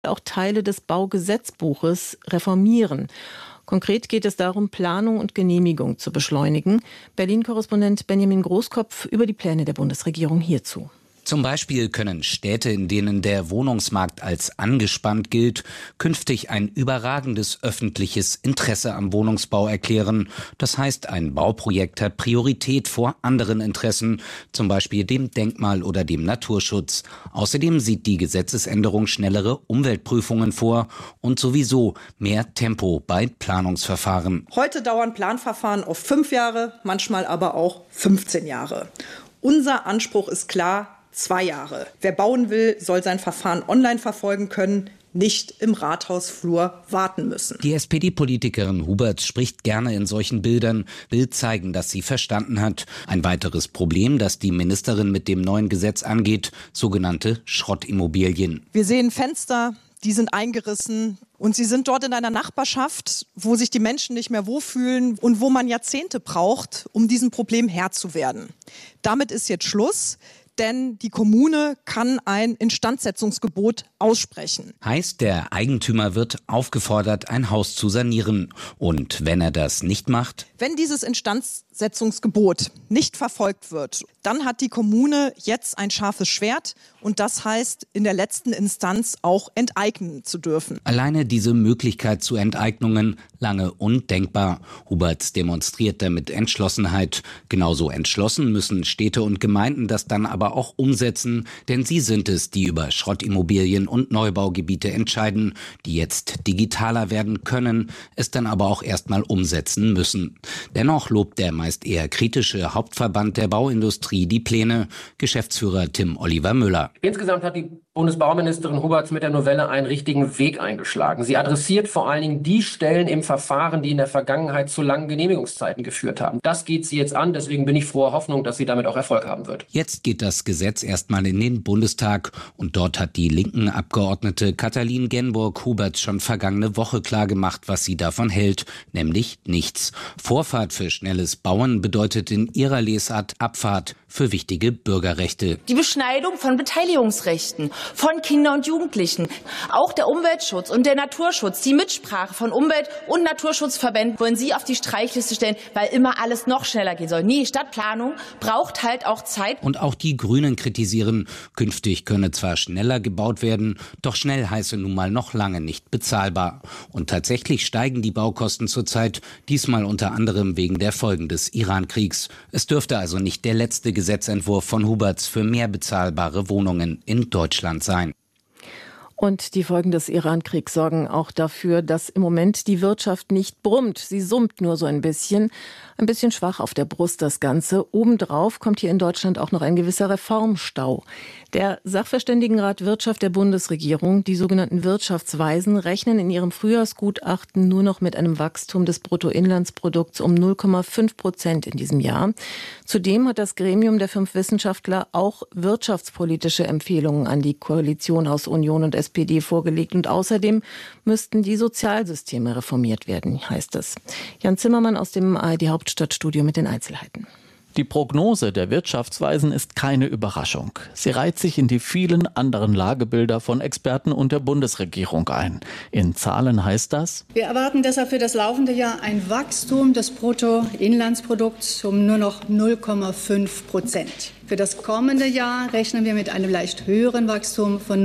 auch Teile des Baugesetzbuches reformieren. Konkret geht es darum, Planung und Genehmigung zu beschleunigen. Berlin-Korrespondent Benjamin Großkopf über die Pläne der Bundesregierung hierzu. Zum Beispiel können Städte, in denen der Wohnungsmarkt als angespannt gilt, künftig ein überragendes öffentliches Interesse am Wohnungsbau erklären. Das heißt, ein Bauprojekt hat Priorität vor anderen Interessen, zum Beispiel dem Denkmal- oder dem Naturschutz. Außerdem sieht die Gesetzesänderung schnellere Umweltprüfungen vor und sowieso mehr Tempo bei Planungsverfahren. Heute dauern Planverfahren oft 5 Jahre, manchmal aber auch 15 Jahre. Unser Anspruch ist klar: 2 Jahre. Wer bauen will, soll sein Verfahren online verfolgen können, nicht im Rathausflur warten müssen. Die SPD-Politikerin Huberts spricht gerne in solchen Bildern, will zeigen, dass sie verstanden hat. Ein weiteres Problem, das die Ministerin mit dem neuen Gesetz angeht, sogenannte Schrottimmobilien. Wir sehen Fenster, die sind eingerissen und sie sind dort in einer Nachbarschaft, wo sich die Menschen nicht mehr wohlfühlen und wo man Jahrzehnte braucht, um diesem Problem Herr zu werden. Damit ist jetzt Schluss. Denn die Kommune kann ein Instandsetzungsgebot aussprechen. Heißt, der Eigentümer wird aufgefordert, ein Haus zu sanieren. Und wenn er das nicht macht? Wenn dieses Instandsetzungsgebot nicht verfolgt wird, dann hat die Kommune jetzt ein scharfes Schwert. Und das heißt, in der letzten Instanz auch enteignen zu dürfen. Alleine diese Möglichkeit zu Enteignungen lange undenkbar. Huberts demonstriert damit Entschlossenheit. Genauso entschlossen müssen Städte und Gemeinden das dann aber auch umsetzen, denn sie sind es, die über Schrottimmobilien und Neubaugebiete entscheiden, die jetzt digitaler werden können, es dann aber auch erstmal umsetzen müssen. Dennoch lobt der meist eher kritische Hauptverband der Bauindustrie die Pläne, Geschäftsführer Tim Oliver Müller. Insgesamt hat die Bundesbauministerin Huberts mit der Novelle einen richtigen Weg eingeschlagen. Sie adressiert vor allen Dingen die Stellen im Verfahren, die in der Vergangenheit zu langen Genehmigungszeiten geführt haben. Das geht sie jetzt an, deswegen bin ich froher Hoffnung, dass sie damit auch Erfolg haben wird. Jetzt geht das Gesetz erstmal in den Bundestag und dort hat die linken Abgeordnete Katalin Genburg Huberts schon vergangene Woche klargemacht, was sie davon hält, nämlich nichts. Vorfahrt für schnelles Bauen bedeutet in ihrer Lesart Abfahrt für wichtige Bürgerrechte. Die Beschneidung von Beteiligungsrechten von Kindern und Jugendlichen, auch der Umweltschutz und der Naturschutz, die Mitsprache von Umwelt- und Naturschutzverbänden wollen Sie auf die Streichliste stellen, weil immer alles noch schneller gehen soll. Nee, Stadtplanung braucht halt auch Zeit. Und auch die Grünen kritisieren, künftig könne zwar schneller gebaut werden, doch schnell heiße nun mal noch lange nicht bezahlbar. Und tatsächlich steigen die Baukosten zurzeit, diesmal unter anderem wegen der Folgen des Iran-Kriegs. Es dürfte also nicht der letzte Gesetzentwurf von Huberts für mehr bezahlbare Wohnungen in Deutschland sein. Und die Folgen des Iran-Kriegs sorgen auch dafür, dass im Moment die Wirtschaft nicht brummt. Sie summt nur so ein bisschen schwach auf der Brust das Ganze. Obendrauf kommt hier in Deutschland auch noch ein gewisser Reformstau. Der Sachverständigenrat Wirtschaft der Bundesregierung, die sogenannten Wirtschaftsweisen, rechnen in ihrem Frühjahrsgutachten nur noch mit einem Wachstum des Bruttoinlandsprodukts um 0,5% in diesem Jahr. Zudem hat das Gremium der 5 Wissenschaftler auch wirtschaftspolitische Empfehlungen an die Koalition aus Union und SPD vorgelegt. Und außerdem müssten die Sozialsysteme reformiert werden, heißt es. Jan Zimmermann aus dem ARD-Hauptstadtstudio mit den Einzelheiten. Die Prognose der Wirtschaftsweisen ist keine Überraschung. Sie reiht sich in die vielen anderen Lagebilder von Experten und der Bundesregierung ein. In Zahlen heißt das: Wir erwarten deshalb für das laufende Jahr ein Wachstum des Bruttoinlandsprodukts um nur noch 0,5%. Für das kommende Jahr rechnen wir mit einem leicht höheren Wachstum von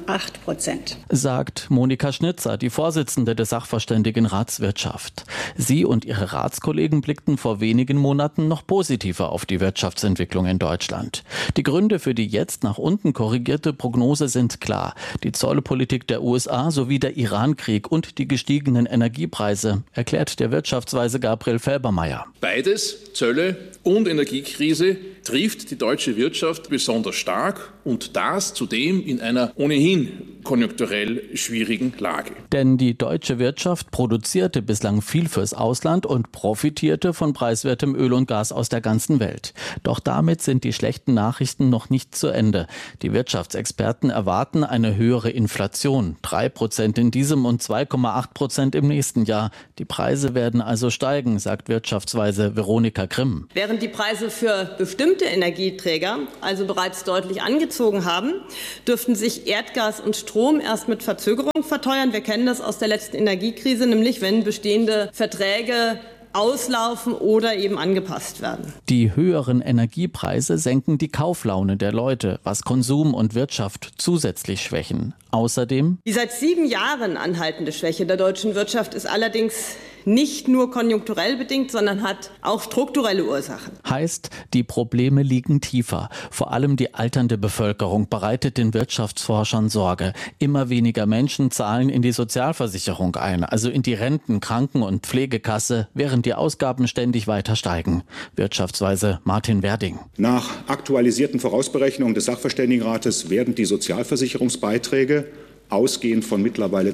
0,8%. Sagt Monika Schnitzer, die Vorsitzende des Sachverständigenrats Wirtschaft. Sie und ihre Ratskollegen blickten vor wenigen Monaten noch positiver auf die Wirtschaftsentwicklung in Deutschland. Die Gründe für die jetzt nach unten korrigierte Prognose sind klar. Die Zollpolitik der USA sowie der Iran-Krieg und die gestiegenen Energiepreise, erklärt der Wirtschaftsweise Gabriel Felbermayr. Beides, Zölle und Energiekrise, trifft die deutsche Wirtschaft besonders stark und das zudem in einer ohnehin konjunkturell schwierigen Lage. Denn die deutsche Wirtschaft produzierte bislang viel fürs Ausland und profitierte von preiswertem Öl und Gas aus der ganzen Welt. Doch damit sind die schlechten Nachrichten noch nicht zu Ende. Die Wirtschaftsexperten erwarten eine höhere Inflation, 3% in diesem und 2,8% im nächsten Jahr. Die Preise werden also steigen, sagt Wirtschaftsweise Veronika Grimm. Während die Preise für bestimmte Energieträger Energieträger also bereits deutlich angezogen haben, dürften sich Erdgas und Strom erst mit Verzögerung verteuern. Wir kennen das aus der letzten Energiekrise, nämlich wenn bestehende Verträge auslaufen oder eben angepasst werden. Die höheren Energiepreise senken die Kauflaune der Leute, was Konsum und Wirtschaft zusätzlich schwächen. Außerdem: Die seit 7 Jahren anhaltende Schwäche der deutschen Wirtschaft ist allerdings nicht nur konjunkturell bedingt, sondern hat auch strukturelle Ursachen. Heißt, die Probleme liegen tiefer. Vor allem die alternde Bevölkerung bereitet den Wirtschaftsforschern Sorge. Immer weniger Menschen zahlen in die Sozialversicherung ein, also in die Renten-, Kranken- und Pflegekasse, während die Ausgaben ständig weiter steigen. Wirtschaftsweise Martin Werding. Nach aktualisierten Vorausberechnungen des Sachverständigenrates werden die Sozialversicherungsbeiträge, ausgehend von mittlerweile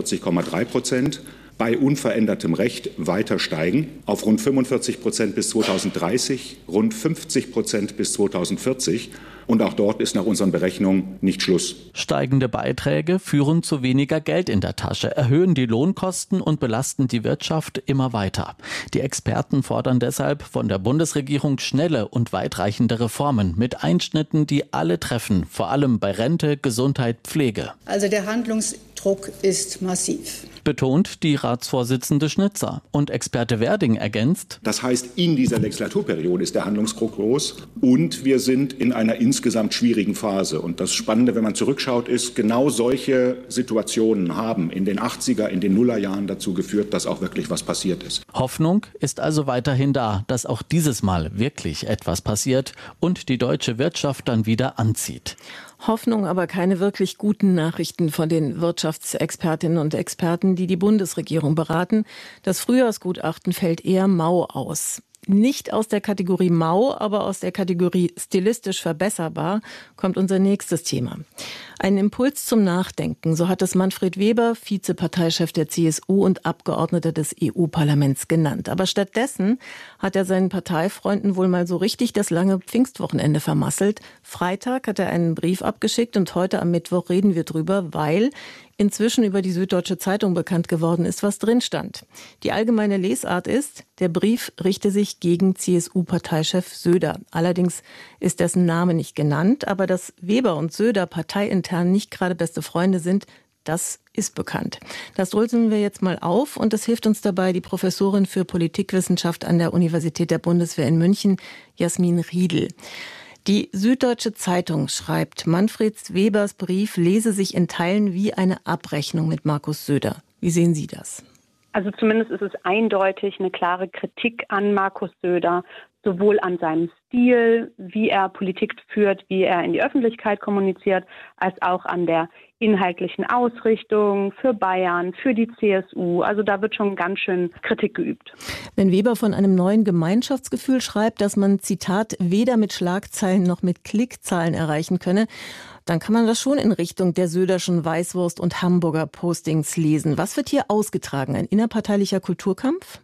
42,3%, bei unverändertem Recht weiter steigen, auf rund 45% bis 2030, rund 50% bis 2040. Und auch dort ist nach unseren Berechnungen nicht Schluss. Steigende Beiträge führen zu weniger Geld in der Tasche, erhöhen die Lohnkosten und belasten die Wirtschaft immer weiter. Die Experten fordern deshalb von der Bundesregierung schnelle und weitreichende Reformen mit Einschnitten, die alle treffen, vor allem bei Rente, Gesundheit, Pflege. Also der Handlungsdruck ist massiv. Betont die Ratsvorsitzende Schnitzer. Und Experte Werding ergänzt: Das heißt, in dieser Legislaturperiode ist der Handlungsdruck groß und wir sind in einer insgesamt schwierigen Phase. Und das Spannende, wenn man zurückschaut, ist, genau solche Situationen haben in den 80er, in den Nullerjahren dazu geführt, dass auch wirklich was passiert ist. Hoffnung ist also weiterhin da, dass auch dieses Mal wirklich etwas passiert und die deutsche Wirtschaft dann wieder anzieht. Hoffnung, aber keine wirklich guten Nachrichten von den Wirtschaftsexpertinnen und Experten, die die Bundesregierung beraten. Das Frühjahrsgutachten fällt eher mau aus. Nicht aus der Kategorie mau, aber aus der Kategorie stilistisch verbesserbar kommt unser nächstes Thema. Ein Impuls zum Nachdenken, so hat es Manfred Weber, Vizeparteichef der CSU und Abgeordneter des EU-Parlaments genannt. Aber stattdessen hat er seinen Parteifreunden wohl mal so richtig das lange Pfingstwochenende vermasselt. Freitag hat er einen Brief abgeschickt und heute am Mittwoch reden wir drüber, weil inzwischen über die Süddeutsche Zeitung bekannt geworden ist, was drin stand. Die allgemeine Lesart ist, der Brief richte sich gegen CSU-Parteichef Söder. Allerdings ist dessen Name nicht genannt, aber dass Weber und Söder parteiintern nicht gerade beste Freunde sind, das ist bekannt. Das dröseln wir jetzt mal auf und es hilft uns dabei die Professorin für Politikwissenschaft an der Universität der Bundeswehr in München, Jasmin Riedel. Die Süddeutsche Zeitung schreibt, Manfred Webers Brief lese sich in Teilen wie eine Abrechnung mit Markus Söder. Wie sehen Sie das? Also zumindest ist es eindeutig eine klare Kritik an Markus Söder, sowohl an seinem Stil, wie er Politik führt, wie er in die Öffentlichkeit kommuniziert, als auch an der inhaltlichen Ausrichtung für Bayern, für die CSU. Also da wird schon ganz schön Kritik geübt. Wenn Weber von einem neuen Gemeinschaftsgefühl schreibt, dass man, Zitat, weder mit Schlagzeilen noch mit Klickzahlen erreichen könne, dann kann man das schon in Richtung der Söderschen Weißwurst- und Hamburger-Postings lesen. Was wird hier ausgetragen? Ein innerparteilicher Kulturkampf?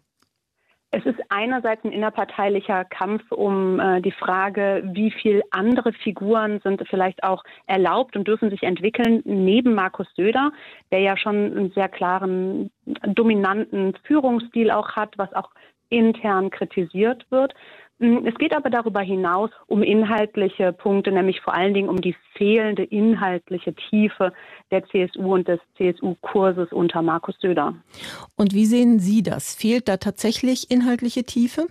Es ist einerseits ein innerparteilicher Kampf um die Frage, wie viel andere Figuren sind vielleicht auch erlaubt und dürfen sich entwickeln, neben Markus Söder, der ja schon einen sehr klaren, dominanten Führungsstil auch hat, was auch intern kritisiert wird. Es geht aber darüber hinaus um inhaltliche Punkte, nämlich vor allen Dingen um die fehlende inhaltliche Tiefe der CSU und des CSU-Kurses unter Markus Söder. Und wie sehen Sie das? Fehlt da tatsächlich inhaltliche Tiefe?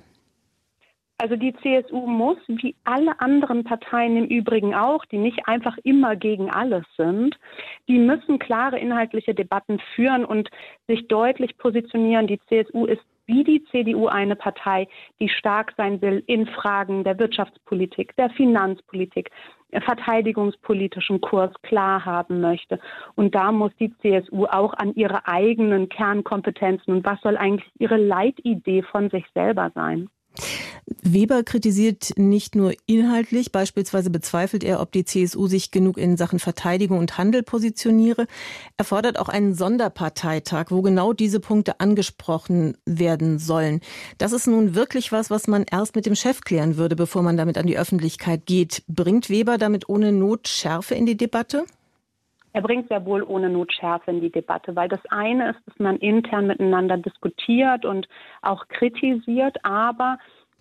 Also die CSU muss, wie alle anderen Parteien im Übrigen auch, die nicht einfach immer gegen alles sind, die müssen klare inhaltliche Debatten führen und sich deutlich positionieren. Die CSU ist wie die CDU eine Partei, die stark sein will in Fragen der Wirtschaftspolitik, der Finanzpolitik, verteidigungspolitischen Kurs klar haben möchte. Und da muss die CSU auch an ihre eigenen Kernkompetenzen und was soll eigentlich ihre Leitidee von sich selber sein. Weber kritisiert nicht nur inhaltlich, beispielsweise bezweifelt er, ob die CSU sich genug in Sachen Verteidigung und Handel positioniere. Er fordert auch einen Sonderparteitag, wo genau diese Punkte angesprochen werden sollen. Das ist nun wirklich was man erst mit dem Chef klären würde, bevor man damit an die Öffentlichkeit geht. Bringt Weber damit ohne Not Schärfe in die Debatte? Er bringt sehr wohl ohne Not Schärfe in die Debatte, weil das eine ist, dass man intern miteinander diskutiert und auch kritisiert, aber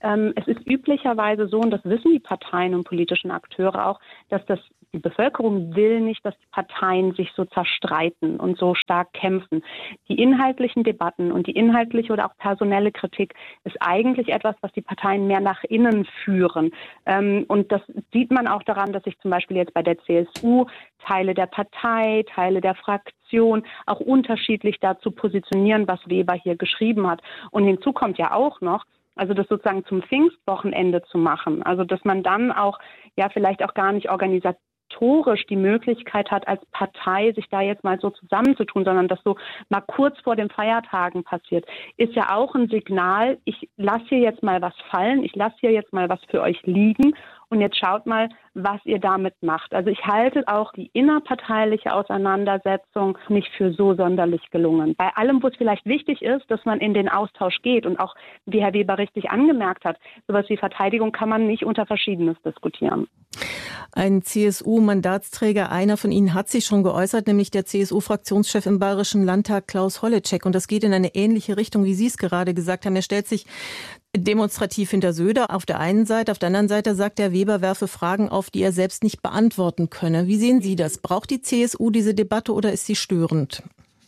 Es ist üblicherweise so, und das wissen die Parteien und politischen Akteure auch, dass die Bevölkerung will nicht, dass die Parteien sich so zerstreiten und so stark kämpfen. Die inhaltlichen Debatten und die inhaltliche oder auch personelle Kritik ist eigentlich etwas, was die Parteien mehr nach innen führen. Und das sieht man auch daran, dass sich zum Beispiel jetzt bei der CSU Teile der Partei, Teile der Fraktion auch unterschiedlich dazu positionieren, was Weber hier geschrieben hat. Und hinzu kommt ja auch noch, also das sozusagen zum Pfingstwochenende zu machen. Also dass man dann auch vielleicht auch gar nicht organisatorisch die Möglichkeit hat, als Partei sich da jetzt mal so zusammenzutun, sondern das so mal kurz vor den Feiertagen passiert, ist ja auch ein Signal, ich lasse hier jetzt mal was fallen, ich lasse hier jetzt mal was für euch liegen und jetzt schaut mal, was ihr damit macht. Also ich halte auch die innerparteiliche Auseinandersetzung nicht für so sonderlich gelungen. Bei allem, wo es vielleicht wichtig ist, dass man in den Austausch geht und auch, wie Herr Weber richtig angemerkt hat, sowas wie Verteidigung kann man nicht unter Verschiedenes diskutieren. Ein CSU-Mandatsträger, einer von Ihnen hat sich schon geäußert, nämlich der CSU-Fraktionschef im Bayerischen Landtag, Klaus Holleczek. Und das geht in eine ähnliche Richtung, wie Sie es gerade gesagt haben. Er stellt sich demonstrativ hinter Söder auf der einen Seite. Auf der anderen Seite sagt er, Weber werfe Fragen auf, die er selbst nicht beantworten könne. Wie sehen Sie das? Braucht die CSU diese Debatte oder ist sie störend?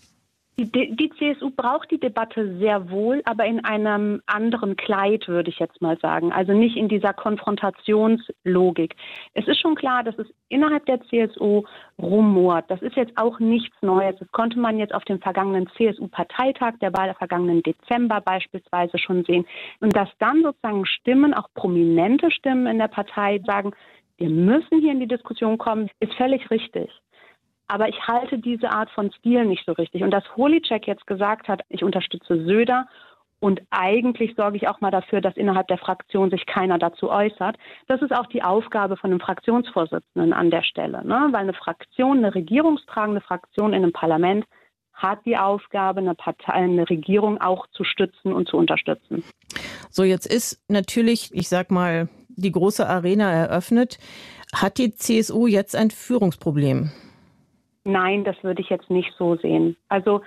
Die CSU braucht die Debatte sehr wohl, aber in einem anderen Kleid, würde ich jetzt mal sagen. Also nicht in dieser Konfrontationslogik. Es ist schon klar, dass es innerhalb der CSU rumort. Das ist jetzt auch nichts Neues. Das konnte man jetzt auf dem vergangenen CSU-Parteitag, der war vergangenen Dezember beispielsweise schon sehen. Und dass dann sozusagen Stimmen, auch prominente Stimmen in der Partei sagen, wir müssen hier in die Diskussion kommen, ist völlig richtig. Aber ich halte diese Art von Stil nicht so richtig. Und dass Holleczek jetzt gesagt hat, ich unterstütze Söder und eigentlich sorge ich auch mal dafür, dass innerhalb der Fraktion sich keiner dazu äußert, das ist auch die Aufgabe von einem Fraktionsvorsitzenden an der Stelle. Ne? Weil eine Fraktion, eine regierungstragende Fraktion in einem Parlament hat die Aufgabe, eine Regierung auch zu stützen und zu unterstützen. So, jetzt ist natürlich, ich sag mal, die große Arena eröffnet. Hat die CSU jetzt ein Führungsproblem? Nein, das würde ich jetzt nicht so sehen. Also,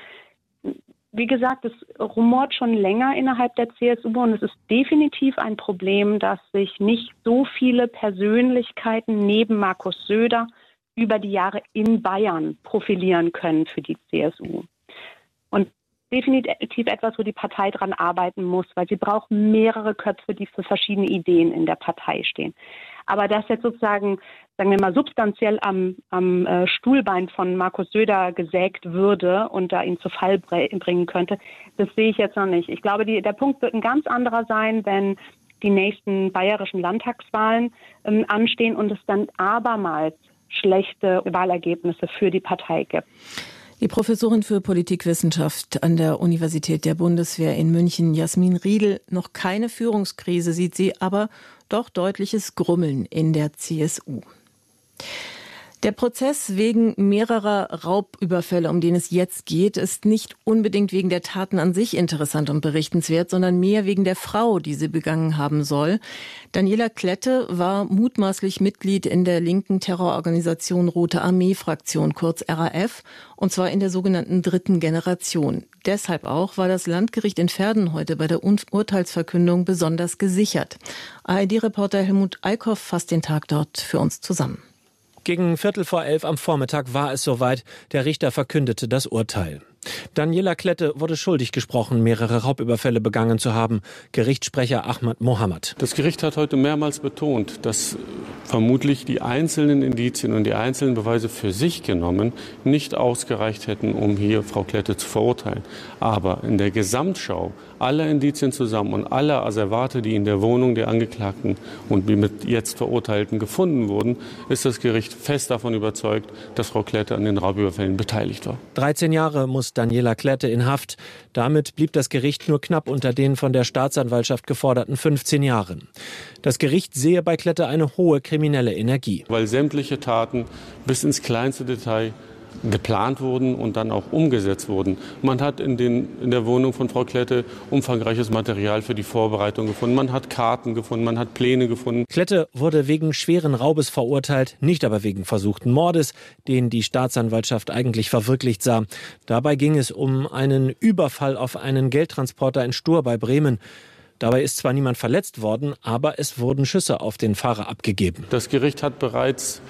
wie gesagt, es rumort schon länger innerhalb der CSU und es ist definitiv ein Problem, dass sich nicht so viele Persönlichkeiten neben Markus Söder über die Jahre in Bayern profilieren können für die CSU. Und definitiv etwas, wo die Partei dran arbeiten muss, weil sie braucht mehrere Köpfe, die für verschiedene Ideen in der Partei stehen. Aber dass jetzt sozusagen, sagen wir mal, substanziell am Stuhlbein von Markus Söder gesägt würde und da ihn zu Fall bringen könnte, das sehe ich jetzt noch nicht. Ich glaube, der Punkt wird ein ganz anderer sein, wenn die nächsten bayerischen Landtagswahlen anstehen und es dann abermals schlechte Wahlergebnisse für die Partei gibt. Die Professorin für Politikwissenschaft an der Universität der Bundeswehr in München, Jasmin Riedel, noch keine Führungskrise sieht sie, aber doch deutliches Grummeln in der CSU. Der Prozess wegen mehrerer Raubüberfälle, um den es jetzt geht, ist nicht unbedingt wegen der Taten an sich interessant und berichtenswert, sondern mehr wegen der Frau, die sie begangen haben soll. Daniela Klette war mutmaßlich Mitglied in der linken Terrororganisation Rote Armee-Fraktion, kurz RAF, und zwar in der sogenannten dritten Generation. Deshalb auch war das Landgericht in Verden heute bei der Urteilsverkündung besonders gesichert. ARD-Reporter Helmut Eickhoff fasst den Tag dort für uns zusammen. Gegen 11:15 am Vormittag war es soweit. Der Richter verkündete das Urteil. Daniela Klette wurde schuldig gesprochen, mehrere Raubüberfälle begangen zu haben. Gerichtssprecher Ahmad Mohammed. Das Gericht hat heute mehrmals betont, dass vermutlich die einzelnen Indizien und die einzelnen Beweise für sich genommen nicht ausgereicht hätten, um hier Frau Klette zu verurteilen. Aber in der Gesamtschau aller Indizien zusammen und aller Asservate, die in der Wohnung der Angeklagten und mit jetzt Verurteilten gefunden wurden, ist das Gericht fest davon überzeugt, dass Frau Klette an den Raubüberfällen beteiligt war. 13 Jahre muss Daniela Klette in Haft. Damit blieb das Gericht nur knapp unter den von der Staatsanwaltschaft geforderten 15 Jahren. Das Gericht sehe bei Klette eine hohe kriminelle Energie. Weil sämtliche Taten bis ins kleinste Detail geplant wurden und dann auch umgesetzt wurden. Man hat in der Wohnung von Frau Klette umfangreiches Material für die Vorbereitung gefunden. Man hat Karten gefunden, man hat Pläne gefunden. Klette wurde wegen schweren Raubes verurteilt, nicht aber wegen versuchten Mordes, den die Staatsanwaltschaft eigentlich verwirklicht sah. Dabei ging es um einen Überfall auf einen Geldtransporter in Stur bei Bremen. Dabei ist zwar niemand verletzt worden, aber es wurden Schüsse auf den Fahrer abgegeben. Das Gericht hat bereits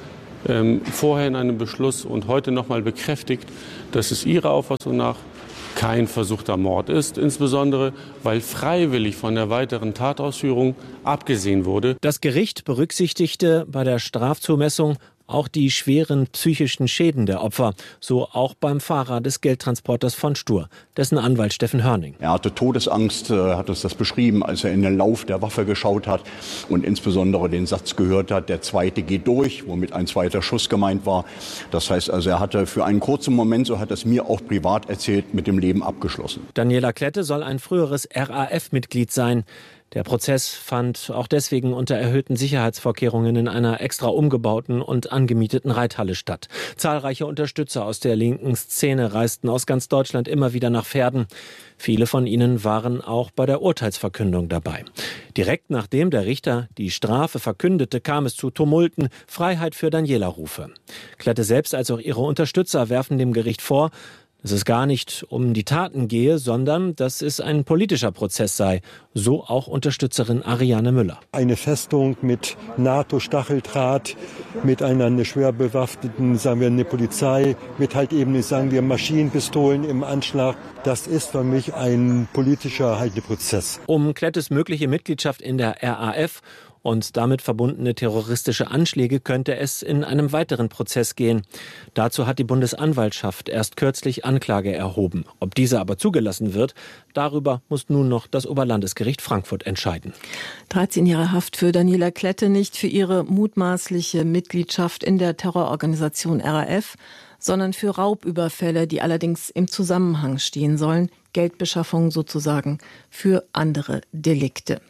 vorher in einem Beschluss und heute nochmal bekräftigt, dass es ihrer Auffassung nach kein versuchter Mord ist, insbesondere weil freiwillig von der weiteren Tatausführung abgesehen wurde. Das Gericht berücksichtigte bei der Strafzumessung auch die schweren psychischen Schäden der Opfer, so auch beim Fahrer des Geldtransporters von Stur, dessen Anwalt Steffen Hörning. Er hatte Todesangst, hat uns das beschrieben, als er in den Lauf der Waffe geschaut hat und insbesondere den Satz gehört hat, der zweite geht durch, womit ein zweiter Schuss gemeint war. Das heißt also, er hatte für einen kurzen Moment, so hat er es mir auch privat erzählt, mit dem Leben abgeschlossen. Daniela Klette soll ein früheres RAF-Mitglied sein. Der Prozess fand auch deswegen unter erhöhten Sicherheitsvorkehrungen in einer extra umgebauten und angemieteten Reithalle statt. Zahlreiche Unterstützer aus der linken Szene reisten aus ganz Deutschland immer wieder nach Verden. Viele von ihnen waren auch bei der Urteilsverkündung dabei. Direkt nachdem der Richter die Strafe verkündete, kam es zu Tumulten, Freiheit für Daniela-Rufe. Klette selbst als auch ihre Unterstützer werfen dem Gericht vor, dass es gar nicht um die Taten gehe, sondern dass es ein politischer Prozess sei. So auch Unterstützerin Ariane Müller. Eine Festung mit NATO-Stacheldraht, mit einer schwer bewaffneten, sagen wir, eine Polizei, mit halt eben, sagen wir, Maschinenpistolen im Anschlag. Das ist für mich ein politischer Prozess. Um Klettes mögliche Mitgliedschaft in der RAF und damit verbundene terroristische Anschläge könnte es in einem weiteren Prozess gehen. Dazu hat die Bundesanwaltschaft erst kürzlich Anklage erhoben. Ob diese aber zugelassen wird, darüber muss nun noch das Oberlandesgericht Frankfurt entscheiden. 13 Jahre Haft für Daniela Klette, nicht für ihre mutmaßliche Mitgliedschaft in der Terrororganisation RAF, sondern für Raubüberfälle, die allerdings im Zusammenhang stehen sollen. Geldbeschaffung sozusagen für andere Delikte.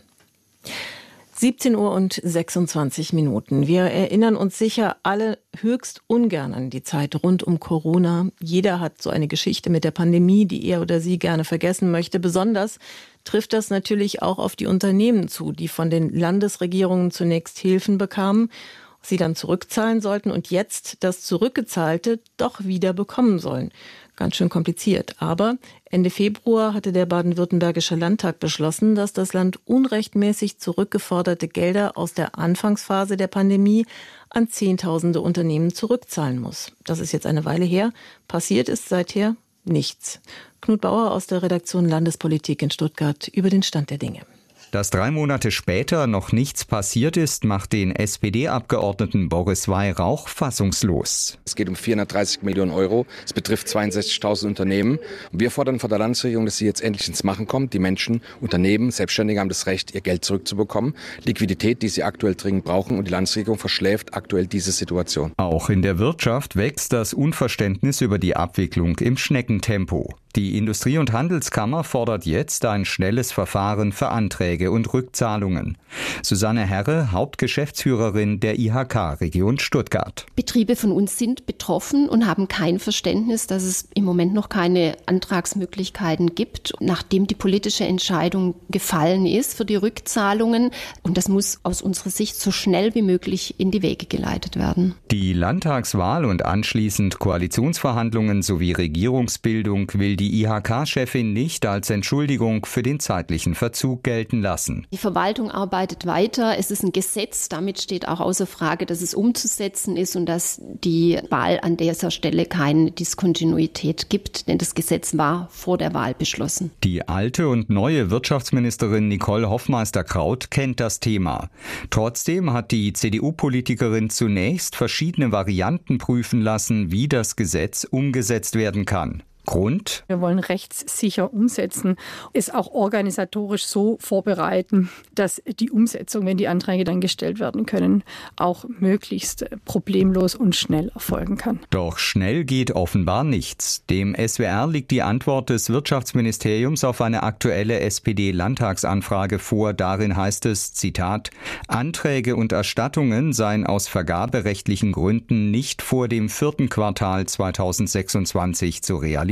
17:26 Uhr. Wir erinnern uns sicher alle höchst ungern an die Zeit rund um Corona. Jeder hat so eine Geschichte mit der Pandemie, die er oder sie gerne vergessen möchte. Besonders trifft das natürlich auch auf die Unternehmen zu, die von den Landesregierungen zunächst Hilfen bekamen, sie dann zurückzahlen sollten und jetzt das Zurückgezahlte doch wieder bekommen sollen. Ganz schön kompliziert. Aber Ende Februar hatte der baden-württembergische Landtag beschlossen, dass das Land unrechtmäßig zurückgeforderte Gelder aus der Anfangsphase der Pandemie an Zehntausende Unternehmen zurückzahlen muss. Das ist jetzt eine Weile her. Passiert ist seither nichts. Knut Bauer aus der Redaktion Landespolitik in Stuttgart über den Stand der Dinge. Dass 3 Monate später noch nichts passiert ist, macht den SPD-Abgeordneten Boris Weihrauch fassungslos. Es geht um 430 Millionen Euro. Es betrifft 62.000 Unternehmen. Und wir fordern von der Landesregierung, dass sie jetzt endlich ins Machen kommt. Die Menschen, Unternehmen, Selbstständige haben das Recht, ihr Geld zurückzubekommen. Liquidität, die sie aktuell dringend brauchen. Und die Landesregierung verschläft aktuell diese Situation. Auch in der Wirtschaft wächst das Unverständnis über die Abwicklung im Schneckentempo. Die Industrie- und Handelskammer fordert jetzt ein schnelles Verfahren für Anträge und Rückzahlungen. Susanne Herre, Hauptgeschäftsführerin der IHK Region Stuttgart. Betriebe von uns sind betroffen und haben kein Verständnis, dass es im Moment noch keine Antragsmöglichkeiten gibt, nachdem die politische Entscheidung gefallen ist für die Rückzahlungen. Und das muss aus unserer Sicht so schnell wie möglich in die Wege geleitet werden. Die Landtagswahl und anschließend Koalitionsverhandlungen sowie Regierungsbildung will die IHK-Chefin nicht als Entschuldigung für den zeitlichen Verzug gelten lassen. Die Verwaltung arbeitet weiter. Es ist ein Gesetz. Damit steht auch außer Frage, dass es umzusetzen ist und dass die Wahl an dieser Stelle keine Diskontinuität gibt. Denn das Gesetz war vor der Wahl beschlossen. Die alte und neue Wirtschaftsministerin Nicole Hofmeister-Kraut kennt das Thema. Trotzdem hat die CDU-Politikerin zunächst verschiedene Varianten prüfen lassen, wie das Gesetz umgesetzt werden kann. Grund? Wir wollen rechtssicher umsetzen, es auch organisatorisch so vorbereiten, dass die Umsetzung, wenn die Anträge dann gestellt werden können, auch möglichst problemlos und schnell erfolgen kann. Doch schnell geht offenbar nichts. Dem SWR liegt die Antwort des Wirtschaftsministeriums auf eine aktuelle SPD-Landtagsanfrage vor. Darin heißt es, Zitat, Anträge und Erstattungen seien aus vergaberechtlichen Gründen nicht vor dem 4. Quartal 2026 zu realisieren.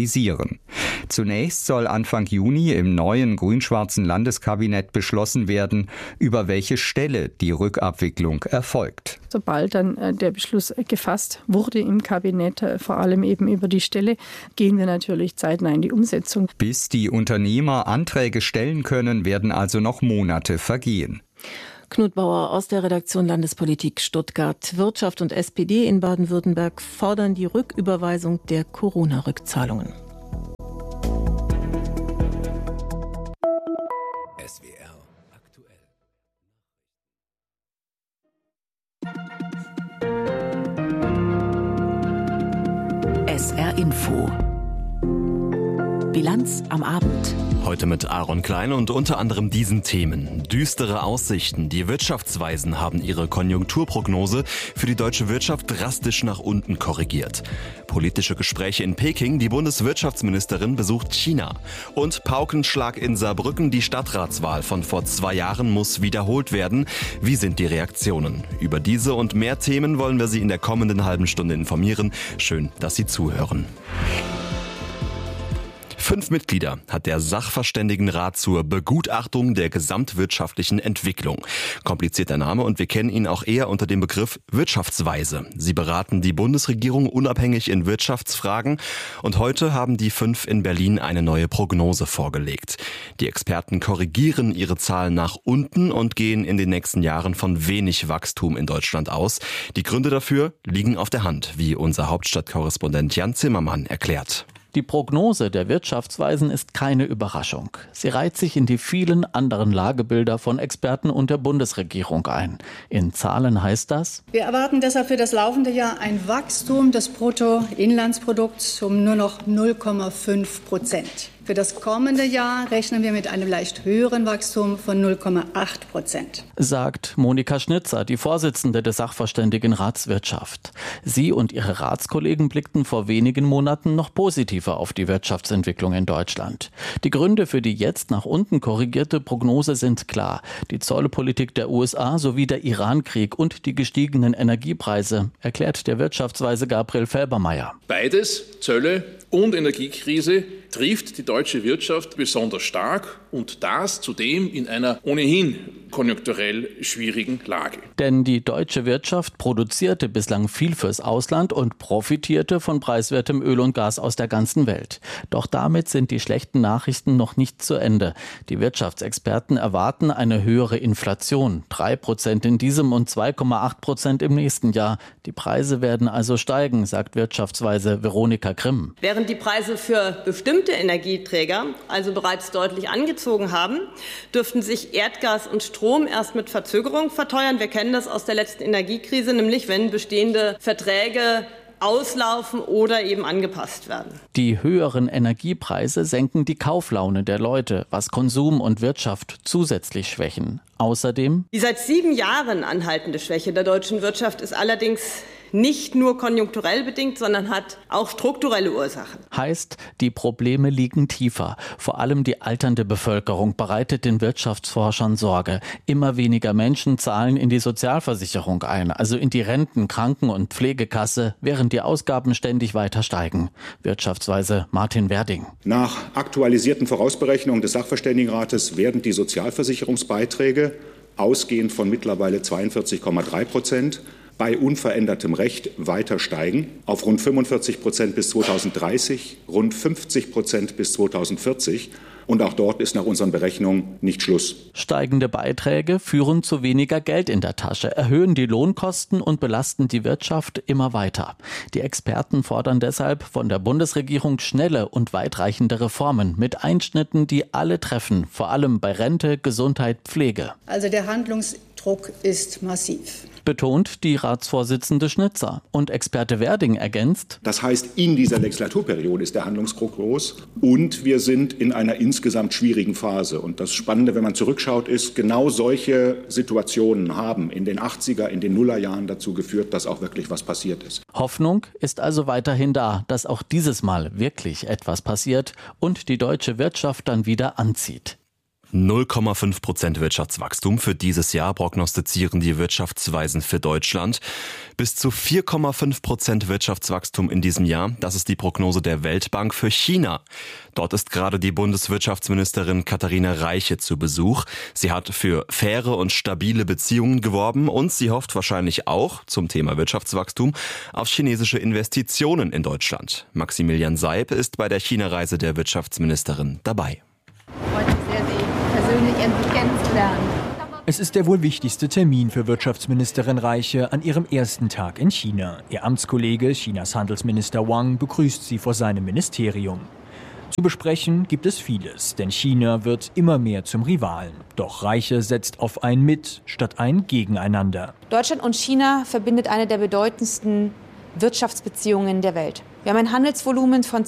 aktualisieren. Zunächst soll Anfang Juni im neuen grün-schwarzen Landeskabinett beschlossen werden, über welche Stelle die Rückabwicklung erfolgt. Sobald dann der Beschluss gefasst wurde im Kabinett, vor allem eben über die Stelle, gehen wir natürlich zeitnah in die Umsetzung. Bis die Unternehmer Anträge stellen können, werden also noch Monate vergehen. Knut Bauer aus der Redaktion Landespolitik Stuttgart. Wirtschaft und SPD in Baden-Württemberg fordern die Rücküberweisung der Corona-Rückzahlungen. SWR aktuell. SR Info. Bilanz am Abend. Heute mit Aaron Klein und unter anderem diesen Themen. Düstere Aussichten. Die Wirtschaftsweisen haben ihre Konjunkturprognose für die deutsche Wirtschaft drastisch nach unten korrigiert. Politische Gespräche in Peking. Die Bundeswirtschaftsministerin besucht China. Und Paukenschlag in Saarbrücken. Die Stadtratswahl von vor 2 Jahren muss wiederholt werden. Wie sind die Reaktionen? Über diese und mehr Themen wollen wir Sie in der kommenden halben Stunde informieren. Schön, dass Sie zuhören. 5 Mitglieder hat der Sachverständigenrat zur Begutachtung der gesamtwirtschaftlichen Entwicklung. Komplizierter Name und wir kennen ihn auch eher unter dem Begriff Wirtschaftsweise. Sie beraten die Bundesregierung unabhängig in Wirtschaftsfragen und heute haben die 5 in Berlin eine neue Prognose vorgelegt. Die Experten korrigieren ihre Zahlen nach unten und gehen in den nächsten Jahren von wenig Wachstum in Deutschland aus. Die Gründe dafür liegen auf der Hand, wie unser Hauptstadtkorrespondent Jan Zimmermann erklärt. Die Prognose der Wirtschaftsweisen ist keine Überraschung. Sie reiht sich in die vielen anderen Lagebilder von Experten und der Bundesregierung ein. In Zahlen heißt das: Wir erwarten deshalb für das laufende Jahr ein Wachstum des Bruttoinlandsprodukts um nur noch 0,5%. Für das kommende Jahr rechnen wir mit einem leicht höheren Wachstum von 0,8%. Sagt Monika Schnitzer, die Vorsitzende des Sachverständigenrats Wirtschaft. Sie und ihre Ratskollegen blickten vor wenigen Monaten noch positiver auf die Wirtschaftsentwicklung in Deutschland. Die Gründe für die jetzt nach unten korrigierte Prognose sind klar. Die Zollpolitik der USA sowie der Iran-Krieg und die gestiegenen Energiepreise, erklärt der Wirtschaftsweise Gabriel Felbermeier. Beides, Zölle und Energiekrise, trifft die deutsche Wirtschaft besonders stark und das zudem in einer ohnehin konjunkturell schwierigen Lage. Denn die deutsche Wirtschaft produzierte bislang viel fürs Ausland und profitierte von preiswertem Öl und Gas aus der ganzen Welt. Doch damit sind die schlechten Nachrichten noch nicht zu Ende. Die Wirtschaftsexperten erwarten eine höhere Inflation, 3% in diesem und 2,8% im nächsten Jahr. Die Preise werden also steigen, sagt Wirtschaftsweise Veronika Grimm. Während die Preise für bestimmte Energieträger also bereits deutlich angezogen haben, dürften sich Erdgas und Strom erst mit Verzögerung verteuern. Wir kennen das aus der letzten Energiekrise, nämlich wenn bestehende Verträge auslaufen oder eben angepasst werden. Die höheren Energiepreise senken die Kauflaune der Leute, was Konsum und Wirtschaft zusätzlich schwächen. Außerdem: Die seit 7 Jahren anhaltende Schwäche der deutschen Wirtschaft ist allerdings nicht nur konjunkturell bedingt, sondern hat auch strukturelle Ursachen. Heißt, die Probleme liegen tiefer. Vor allem die alternde Bevölkerung bereitet den Wirtschaftsforschern Sorge. Immer weniger Menschen zahlen in die Sozialversicherung ein, also in die Renten-, Kranken- und Pflegekasse, während die Ausgaben ständig weiter steigen. Wirtschaftsweise Martin Werding. Nach aktualisierten Vorausberechnungen des Sachverständigenrates werden die Sozialversicherungsbeiträge, ausgehend von mittlerweile 42,3%, bei unverändertem Recht weiter steigen, auf rund 45% bis 2030, rund 50% bis 2040. Und auch dort ist nach unseren Berechnungen nicht Schluss. Steigende Beiträge führen zu weniger Geld in der Tasche, erhöhen die Lohnkosten und belasten die Wirtschaft immer weiter. Die Experten fordern deshalb von der Bundesregierung schnelle und weitreichende Reformen mit Einschnitten, die alle treffen, vor allem bei Rente, Gesundheit, Pflege. Also der Handlungsdruck ist massiv. Betont die Ratsvorsitzende Schnitzer. Und Experte Werding ergänzt: Das heißt, in dieser Legislaturperiode ist der Handlungsdruck groß und wir sind in einer insgesamt schwierigen Phase. Und das Spannende, wenn man zurückschaut, ist, genau solche Situationen haben in den 80er, in den Nullerjahren dazu geführt, dass auch wirklich was passiert ist. Hoffnung ist also weiterhin da, dass auch dieses Mal wirklich etwas passiert und die deutsche Wirtschaft dann wieder anzieht. 0,5% Wirtschaftswachstum für dieses Jahr prognostizieren die Wirtschaftsweisen für Deutschland. Bis zu 4,5% Wirtschaftswachstum in diesem Jahr, das ist die Prognose der Weltbank für China. Dort ist gerade die Bundeswirtschaftsministerin Katharina Reiche zu Besuch. Sie hat für faire und stabile Beziehungen geworben und sie hofft wahrscheinlich auch, zum Thema Wirtschaftswachstum, auf chinesische Investitionen in Deutschland. Maximilian Seib ist bei der China-Reise der Wirtschaftsministerin dabei. Es ist der wohl wichtigste Termin für Wirtschaftsministerin Reiche an ihrem ersten Tag in China. Ihr Amtskollege, Chinas Handelsminister Wang, begrüßt sie vor seinem Ministerium. Zu besprechen gibt es vieles, denn China wird immer mehr zum Rivalen. Doch Reiche setzt auf ein Mit statt ein Gegeneinander. Deutschland und China verbindet eine der bedeutendsten Wirtschaftsbeziehungen der Welt. Wir haben ein Handelsvolumen von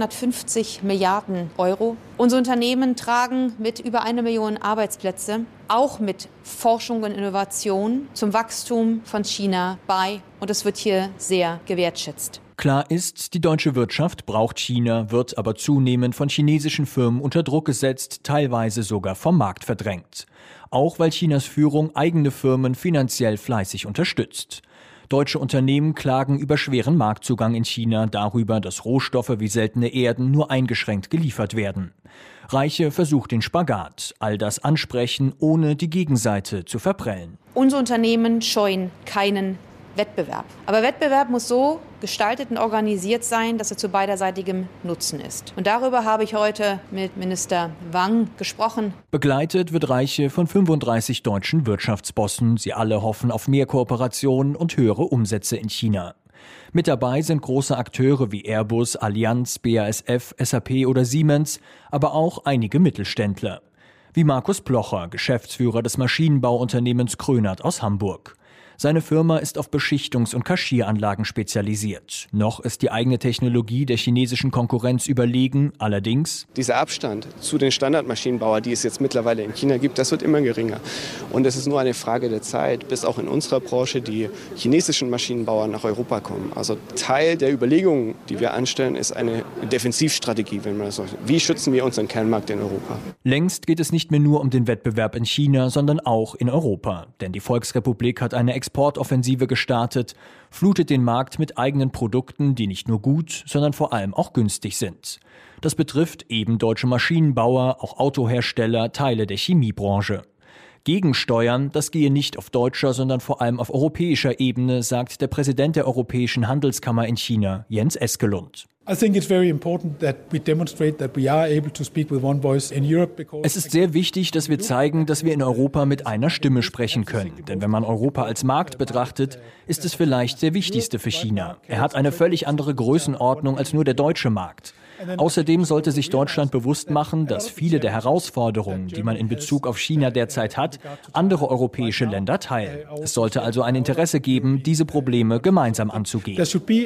250 Milliarden Euro. Unsere Unternehmen tragen mit über 1 Million Arbeitsplätze, auch mit Forschung und Innovation, zum Wachstum von China bei. Und es wird hier sehr gewertschätzt. Klar ist, die deutsche Wirtschaft braucht China, wird aber zunehmend von chinesischen Firmen unter Druck gesetzt, teilweise sogar vom Markt verdrängt. Auch weil Chinas Führung eigene Firmen finanziell fleißig unterstützt. Deutsche Unternehmen klagen über schweren Marktzugang in China, darüber, dass Rohstoffe wie seltene Erden nur eingeschränkt geliefert werden. Reiche versucht den Spagat, all das ansprechen, ohne die Gegenseite zu verprellen. Unsere Unternehmen scheuen keinen Wettbewerb. Aber Wettbewerb muss so gestaltet und organisiert sein, dass er zu beiderseitigem Nutzen ist. Und darüber habe ich heute mit Minister Wang gesprochen. Begleitet wird Reiche von 35 deutschen Wirtschaftsbossen. Sie alle hoffen auf mehr Kooperation und höhere Umsätze in China. Mit dabei sind große Akteure wie Airbus, Allianz, BASF, SAP oder Siemens, aber auch einige Mittelständler. Wie Markus Plocher, Geschäftsführer des Maschinenbauunternehmens Krönert aus Hamburg. Seine Firma ist auf Beschichtungs- und Kaschieranlagen spezialisiert. Noch ist die eigene Technologie der chinesischen Konkurrenz überlegen, allerdings dieser Abstand zu den Standardmaschinenbauern, die es jetzt mittlerweile in China gibt, das wird immer geringer. Und es ist nur eine Frage der Zeit, bis auch in unserer Branche die chinesischen Maschinenbauer nach Europa kommen. Also Teil der Überlegungen, die wir anstellen, ist eine Defensivstrategie, wenn man das sagt. Wie schützen wir unseren Kernmarkt in Europa? Längst geht es nicht mehr nur um den Wettbewerb in China, sondern auch in Europa. Denn die Volksrepublik hat eine Exportoffensive gestartet, flutet den Markt mit eigenen Produkten, die nicht nur gut, sondern vor allem auch günstig sind. Das betrifft eben deutsche Maschinenbauer, auch Autohersteller, Teile der Chemiebranche. Gegensteuern, das gehe nicht auf deutscher, sondern vor allem auf europäischer Ebene, sagt der Präsident der Europäischen Handelskammer in China, Jens Eskelund. Es ist sehr wichtig, dass wir zeigen, dass wir in Europa mit einer Stimme sprechen können. Denn wenn man Europa als Markt betrachtet, ist es vielleicht der wichtigste für China. Er hat eine völlig andere Größenordnung als nur der deutsche Markt. Außerdem sollte sich Deutschland bewusst machen, dass viele der Herausforderungen, die man in Bezug auf China derzeit hat, andere europäische Länder teilen. Es sollte also ein Interesse geben, diese Probleme gemeinsam anzugehen.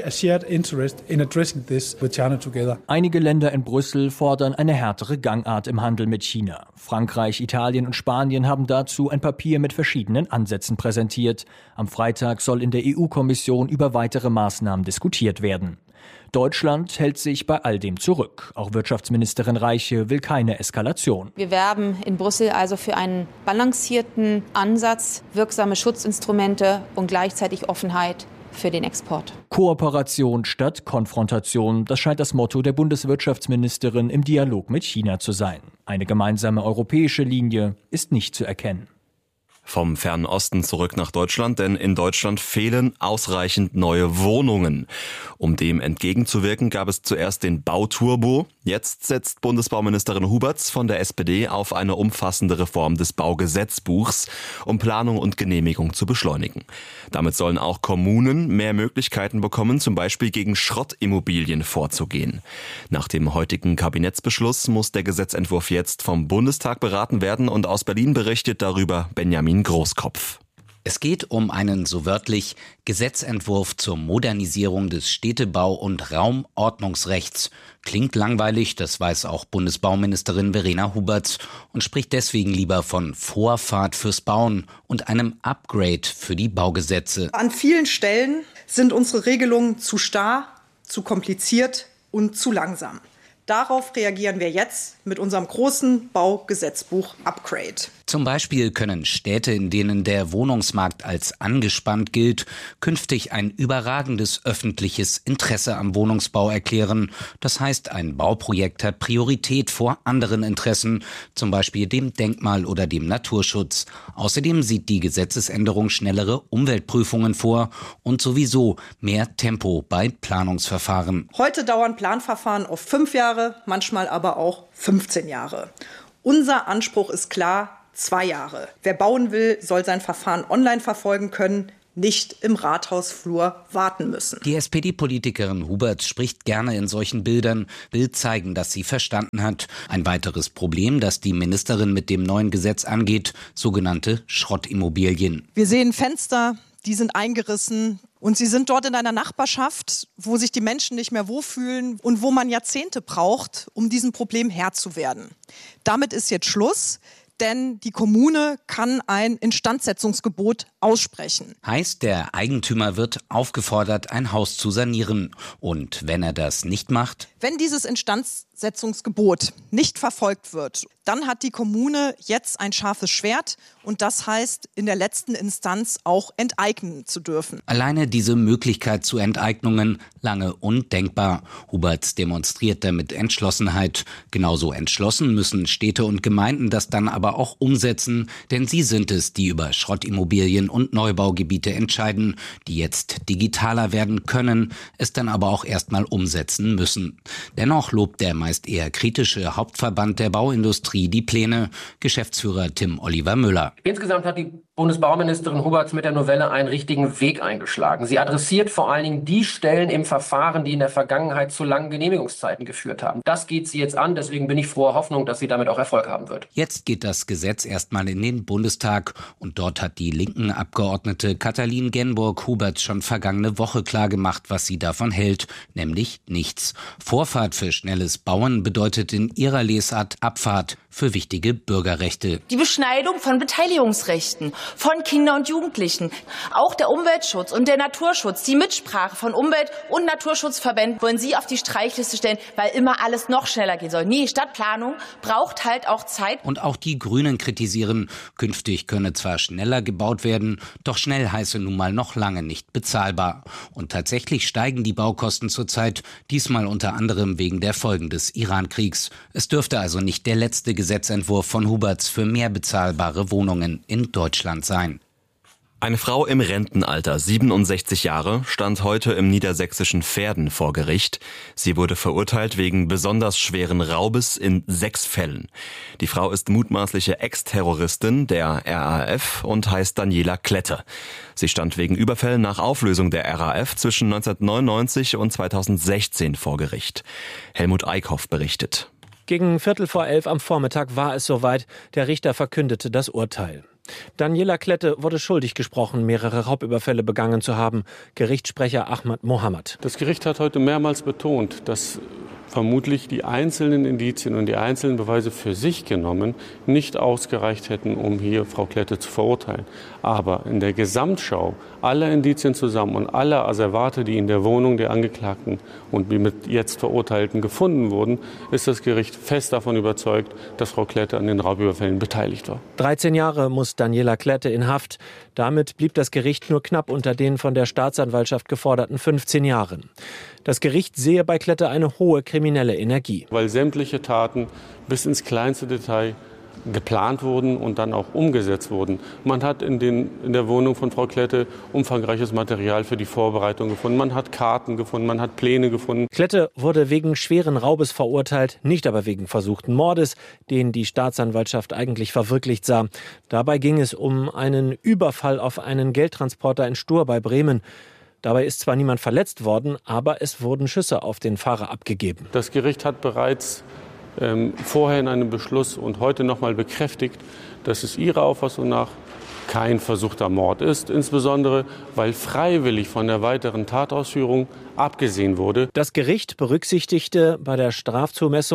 Einige Länder in Brüssel fordern eine härtere Gangart im Handel mit China. Frankreich, Italien und Spanien haben dazu ein Papier mit verschiedenen Ansätzen präsentiert. Am Freitag soll in der EU-Kommission über weitere Maßnahmen diskutiert werden. Deutschland hält sich bei all dem zurück. Auch Wirtschaftsministerin Reiche will keine Eskalation. Wir werben in Brüssel also für einen balancierten Ansatz, wirksame Schutzinstrumente und gleichzeitig Offenheit für den Export. Kooperation statt Konfrontation, das scheint das Motto der Bundeswirtschaftsministerin im Dialog mit China zu sein. Eine gemeinsame europäische Linie ist nicht zu erkennen. Vom Fernen Osten zurück nach Deutschland, denn in Deutschland fehlen ausreichend neue Wohnungen. Um dem entgegenzuwirken, gab es zuerst den Bauturbo. Jetzt setzt Bundesbauministerin Huberts von der SPD auf eine umfassende Reform des Baugesetzbuchs, um Planung und Genehmigung zu beschleunigen. Damit sollen auch Kommunen mehr Möglichkeiten bekommen, zum Beispiel gegen Schrottimmobilien vorzugehen. Nach dem heutigen Kabinettsbeschluss muss der Gesetzentwurf jetzt vom Bundestag beraten werden und aus Berlin berichtet darüber Benjamin Großkopf. Es geht um einen so wörtlich Gesetzentwurf zur Modernisierung des Städtebau- und Raumordnungsrechts. Klingt langweilig, das weiß auch Bundesbauministerin Verena Huberts und spricht deswegen lieber von Vorfahrt fürs Bauen und einem Upgrade für die Baugesetze. An vielen Stellen sind unsere Regelungen zu starr, zu kompliziert und zu langsam. Darauf reagieren wir jetzt mit unserem großen Baugesetzbuch-Upgrade. Zum Beispiel können Städte, in denen der Wohnungsmarkt als angespannt gilt, künftig ein überragendes öffentliches Interesse am Wohnungsbau erklären. Das heißt, ein Bauprojekt hat Priorität vor anderen Interessen, zum Beispiel dem Denkmal oder dem Naturschutz. Außerdem sieht die Gesetzesänderung schnellere Umweltprüfungen vor und sowieso mehr Tempo bei Planungsverfahren. Heute dauern Planverfahren oft 5 Jahre, manchmal aber auch 15 Jahre. Unser Anspruch ist klar: 2 Jahre. Wer bauen will, soll sein Verfahren online verfolgen können, nicht im Rathausflur warten müssen. Die SPD-Politikerin Huberts spricht gerne in solchen Bildern, will zeigen, dass sie verstanden hat. Ein weiteres Problem, das die Ministerin mit dem neuen Gesetz angeht, sogenannte Schrottimmobilien. Wir sehen Fenster, die sind eingerissen. Und sie sind dort in einer Nachbarschaft, wo sich die Menschen nicht mehr wohlfühlen und wo man Jahrzehnte braucht, um diesem Problem Herr zu werden. Damit ist jetzt Schluss. Denn die Kommune kann ein Instandsetzungsgebot aussprechen. Heißt, der Eigentümer wird aufgefordert, ein Haus zu sanieren. Und wenn er das nicht macht? Wenn dieses Instandsetzungsgebot nicht verfolgt wird, dann hat die Kommune jetzt ein scharfes Schwert. Und das heißt, in der letzten Instanz auch enteignen zu dürfen. Alleine diese Möglichkeit zu Enteignungen lange undenkbar. Huberts demonstriert damit Entschlossenheit. Genauso entschlossen müssen Städte und Gemeinden das dann aber auch umsetzen, denn sie sind es, die über Schrottimmobilien und Neubaugebiete entscheiden, die jetzt digitaler werden können, es dann aber auch erstmal umsetzen müssen. Dennoch lobt der meist eher kritische Hauptverband der Bauindustrie die Pläne, Geschäftsführer Tim Oliver Müller. Insgesamt hat die Bundesbauministerin Huberts mit der Novelle einen richtigen Weg eingeschlagen. Sie adressiert vor allen Dingen die Stellen im Verfahren, die in der Vergangenheit zu langen Genehmigungszeiten geführt haben. Das geht sie jetzt an, deswegen bin ich froher Hoffnung, dass sie damit auch Erfolg haben wird. Jetzt geht das Gesetz erstmal in den Bundestag und dort hat die linken Abgeordnete Katalin Genburg Huberts schon vergangene Woche klargemacht, was sie davon hält, nämlich nichts. Vorfahrt für schnelles Bauen bedeutet in ihrer Lesart Abfahrt für wichtige Bürgerrechte. Die Beschneidung von Beteiligungsrechten von Kindern und Jugendlichen, auch der Umweltschutz und der Naturschutz, die Mitsprache von Umwelt- und Naturschutzverbänden wollen Sie auf die Streichliste stellen, weil immer alles noch schneller gehen soll. Nee, Stadtplanung braucht halt auch Zeit. Und auch die Grünen kritisieren, künftig könne zwar schneller gebaut werden, doch schnell heiße nun mal noch lange nicht bezahlbar. Und tatsächlich steigen die Baukosten zurzeit, diesmal unter anderem wegen der Folgen des Iran-Kriegs. Es dürfte also nicht der letzte Gesetzentwurf von Huberts für mehr bezahlbare Wohnungen in Deutschland sein. Eine Frau im Rentenalter, 67 Jahre, stand heute im niedersächsischen Verden vor Gericht. Sie wurde verurteilt wegen besonders schweren Raubes in 6 Fällen. Die Frau ist mutmaßliche Ex-Terroristin der RAF und heißt Daniela Klette. Sie stand wegen Überfällen nach Auflösung der RAF zwischen 1999 und 2016 vor Gericht. Helmut Eickhoff berichtet. Gegen 11:15 am Vormittag war es soweit. Der Richter verkündete das Urteil. Daniela Klette wurde schuldig gesprochen, mehrere Raubüberfälle begangen zu haben. Gerichtssprecher Ahmad Mohamad. Das Gericht hat heute mehrmals betont, dass vermutlich die einzelnen Indizien und die einzelnen Beweise für sich genommen nicht ausgereicht hätten, um hier Frau Klette zu verurteilen. Aber in der Gesamtschau aller Indizien zusammen und aller Asservate, die in der Wohnung der Angeklagten und die mit jetzt Verurteilten gefunden wurden, ist das Gericht fest davon überzeugt, dass Frau Klette an den Raubüberfällen beteiligt war. 13 Jahre muss Daniela Klette in Haft. Damit blieb das Gericht nur knapp unter den von der Staatsanwaltschaft geforderten 15 Jahren. Das Gericht sehe bei Klette eine hohe kriminelle Energie. Weil sämtliche Taten bis ins kleinste Detail geplant wurden und dann auch umgesetzt wurden. Man hat in der Wohnung von Frau Klette umfangreiches Material für die Vorbereitung gefunden. Man hat Karten gefunden, man hat Pläne gefunden. Klette wurde wegen schweren Raubes verurteilt, nicht aber wegen versuchten Mordes, den die Staatsanwaltschaft eigentlich verwirklicht sah. Dabei ging es um einen Überfall auf einen Geldtransporter in Stur bei Bremen. Dabei ist zwar niemand verletzt worden, aber es wurden Schüsse auf den Fahrer abgegeben. Das Gericht hat bereits vorher in einem Beschluss und heute noch mal bekräftigt, dass es ihrer Auffassung nach kein versuchter Mord ist, insbesondere weil freiwillig von der weiteren Tatausführung abgesehen wurde. Das Gericht berücksichtigte bei der Strafzumessung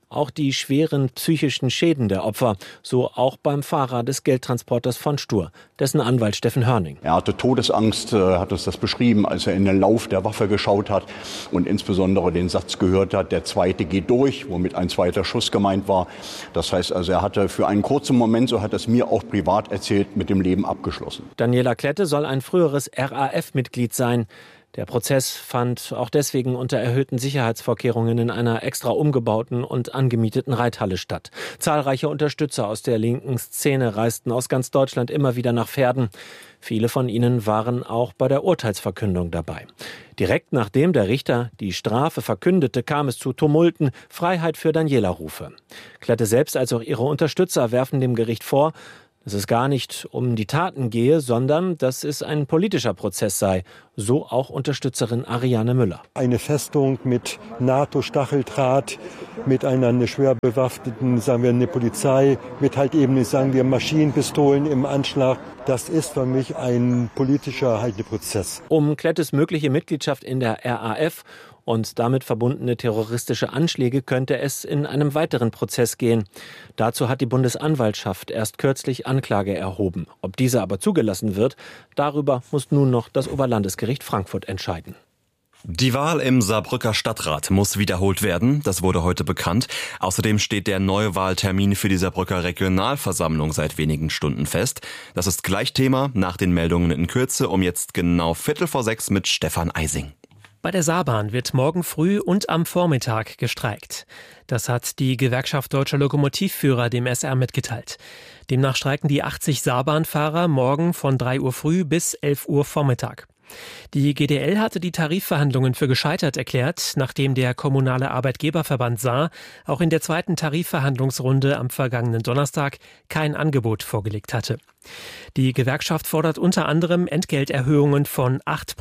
auch die schweren psychischen Schäden der Opfer. So auch beim Fahrer des Geldtransporters von Stur, dessen Anwalt Steffen Hörning. Er hatte Todesangst, hat uns das beschrieben, als er in den Lauf der Waffe geschaut hat und insbesondere den Satz gehört hat, der zweite geht durch, womit ein zweiter Schuss gemeint war. Das heißt also, er hatte für einen kurzen Moment, so hat er es mir auch privat erzählt, mit dem Leben abgeschlossen. Daniela Klette soll ein früheres RAF-Mitglied sein. Der Prozess fand auch deswegen unter erhöhten Sicherheitsvorkehrungen in einer extra umgebauten und angemieteten Reithalle statt. Zahlreiche Unterstützer aus der linken Szene reisten aus ganz Deutschland immer wieder nach Verden. Viele von ihnen waren auch bei der Urteilsverkündung dabei. Direkt nachdem der Richter die Strafe verkündete, kam es zu Tumulten, Freiheit für Daniela-Rufe. Klette selbst als auch ihre Unterstützer werfen dem Gericht vor, dass es gar nicht um die Taten gehe, sondern dass es ein politischer Prozess sei. So auch Unterstützerin Ariane Müller. Eine Festung mit NATO-Stacheldraht, mit einer schwer bewaffneten, sagen wir, eine Polizei, mit halt eben, sagen wir, Maschinenpistolen im Anschlag. Das ist für mich ein politischer Prozess. Um Klettes mögliche Mitgliedschaft in der RAF und damit verbundene terroristische Anschläge könnte es in einem weiteren Prozess gehen. Dazu hat die Bundesanwaltschaft erst kürzlich Anklage erhoben. Ob diese aber zugelassen wird, darüber muss nun noch das Oberlandesgericht Frankfurt entscheiden. Die Wahl im Saarbrücker Stadtrat muss wiederholt werden, das wurde heute bekannt. Außerdem steht der Neuwahltermin für die Saarbrücker Regionalversammlung seit wenigen Stunden fest. Das ist gleich Thema nach den Meldungen in Kürze, um jetzt genau 5:45 mit Stefan Eising. Bei der Saarbahn wird morgen früh und am Vormittag gestreikt. Das hat die Gewerkschaft Deutscher Lokomotivführer dem SR mitgeteilt. Demnach streiken die 80 Saarbahnfahrer morgen von 3 Uhr früh bis 11 Uhr Vormittag. Die GDL hatte die Tarifverhandlungen für gescheitert erklärt, nachdem der Kommunale Arbeitgeberverband Saar auch in der zweiten Tarifverhandlungsrunde am vergangenen Donnerstag kein Angebot vorgelegt hatte. Die Gewerkschaft fordert unter anderem Entgelterhöhungen von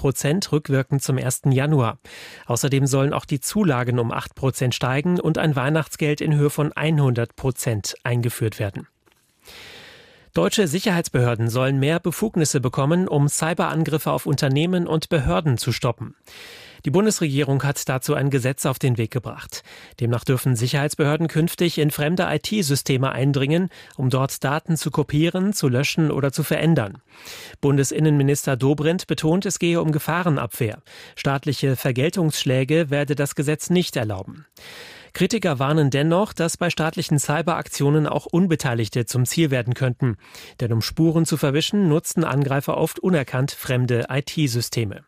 8% rückwirkend zum 1. Januar. Außerdem sollen auch die Zulagen um 8% steigen und ein Weihnachtsgeld in Höhe von 100% eingeführt werden. Deutsche Sicherheitsbehörden sollen mehr Befugnisse bekommen, um Cyberangriffe auf Unternehmen und Behörden zu stoppen. Die Bundesregierung hat dazu ein Gesetz auf den Weg gebracht. Demnach dürfen Sicherheitsbehörden künftig in fremde IT-Systeme eindringen, um dort Daten zu kopieren, zu löschen oder zu verändern. Bundesinnenminister Dobrindt betont, es gehe um Gefahrenabwehr. Staatliche Vergeltungsschläge werde das Gesetz nicht erlauben. Kritiker warnen dennoch, dass bei staatlichen Cyberaktionen auch Unbeteiligte zum Ziel werden könnten. Denn um Spuren zu verwischen, nutzen Angreifer oft unerkannt fremde IT-Systeme.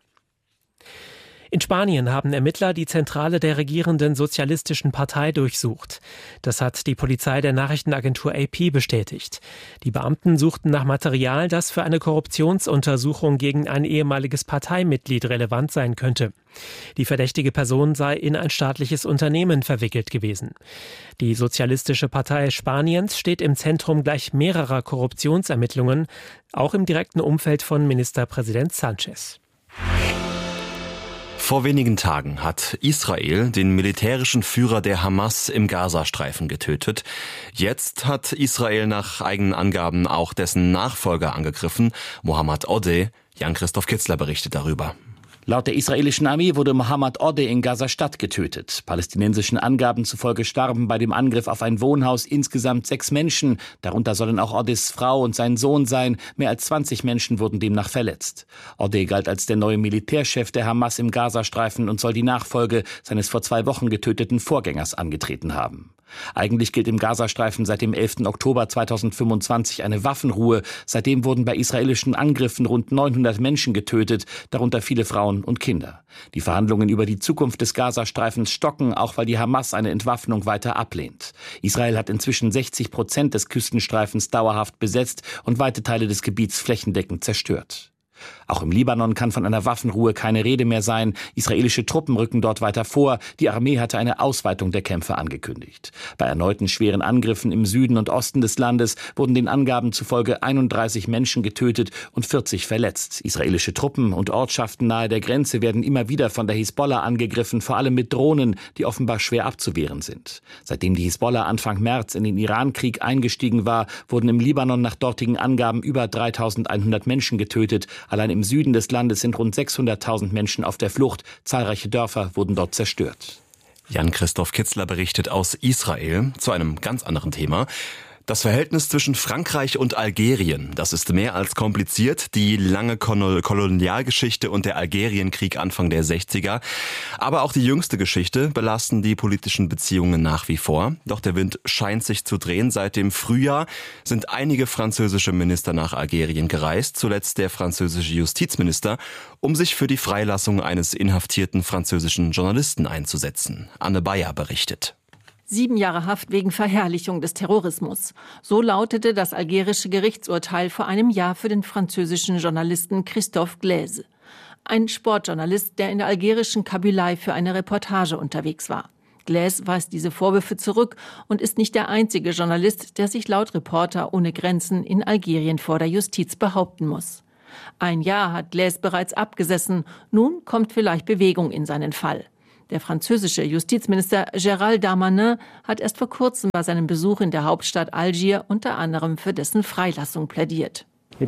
In Spanien haben Ermittler die Zentrale der regierenden Sozialistischen Partei durchsucht. Das hat die Polizei der Nachrichtenagentur AP bestätigt. Die Beamten suchten nach Material, das für eine Korruptionsuntersuchung gegen ein ehemaliges Parteimitglied relevant sein könnte. Die verdächtige Person sei in ein staatliches Unternehmen verwickelt gewesen. Die Sozialistische Partei Spaniens steht im Zentrum gleich mehrerer Korruptionsermittlungen, auch im direkten Umfeld von Ministerpräsident Sánchez. Vor wenigen Tagen hat Israel den militärischen Führer der Hamas im Gazastreifen getötet. Jetzt hat Israel nach eigenen Angaben auch dessen Nachfolger angegriffen, Mohammad Odeh. Jan-Christoph Kitzler berichtet darüber. Laut der israelischen Armee wurde Mohammad Odeh in Gaza-Stadt getötet. Palästinensischen Angaben zufolge starben bei dem Angriff auf ein Wohnhaus insgesamt 6 Menschen. Darunter sollen auch Odehs Frau und sein Sohn sein. Mehr als 20 Menschen wurden demnach verletzt. Odeh galt als der neue Militärchef der Hamas im Gazastreifen und soll die Nachfolge seines vor 2 Wochen getöteten Vorgängers angetreten haben. Eigentlich gilt im Gazastreifen seit dem 11. Oktober 2025 eine Waffenruhe. Seitdem wurden bei israelischen Angriffen rund 900 Menschen getötet, darunter viele Frauen und Kinder. Die Verhandlungen über die Zukunft des Gazastreifens stocken, auch weil die Hamas eine Entwaffnung weiter ablehnt. Israel hat inzwischen 60% des Küstenstreifens dauerhaft besetzt und weite Teile des Gebiets flächendeckend zerstört. Auch im Libanon kann von einer Waffenruhe keine Rede mehr sein. Israelische Truppen rücken dort weiter vor. Die Armee hatte eine Ausweitung der Kämpfe angekündigt. Bei erneuten schweren Angriffen im Süden und Osten des Landes wurden den Angaben zufolge 31 Menschen getötet und 40 verletzt. Israelische Truppen und Ortschaften nahe der Grenze werden immer wieder von der Hisbollah angegriffen, vor allem mit Drohnen, die offenbar schwer abzuwehren sind. Seitdem die Hisbollah Anfang März in den Irankrieg eingestiegen war, wurden im Libanon nach dortigen Angaben über 3.100 Menschen getötet. Allein im Süden des Landes sind rund 600.000 Menschen auf der Flucht. Zahlreiche Dörfer wurden dort zerstört. Jan-Christoph Kitzler berichtet aus Israel zu einem ganz anderen Thema. Das Verhältnis zwischen Frankreich und Algerien, das ist mehr als kompliziert. Die lange Kolonialgeschichte und der Algerienkrieg Anfang der 60er, aber auch die jüngste Geschichte belasten die politischen Beziehungen nach wie vor. Doch der Wind scheint sich zu drehen. Seit dem Frühjahr sind einige französische Minister nach Algerien gereist, zuletzt der französische Justizminister, um sich für die Freilassung eines inhaftierten französischen Journalisten einzusetzen. Anne Bayer berichtet. 7 Jahre Haft wegen Verherrlichung des Terrorismus. So lautete das algerische Gerichtsurteil vor einem Jahr für den französischen Journalisten Christophe Glaise. Ein Sportjournalist, der in der algerischen Kabylei für eine Reportage unterwegs war. Glaise weist diese Vorwürfe zurück und ist nicht der einzige Journalist, der sich laut Reporter ohne Grenzen in Algerien vor der Justiz behaupten muss. 1 Jahr hat Glaise bereits abgesessen. Nun kommt vielleicht Bewegung in seinen Fall. Der französische Justizminister Gérald Darmanin hat erst vor kurzem bei seinem Besuch in der Hauptstadt Algier unter anderem für dessen Freilassung plädiert.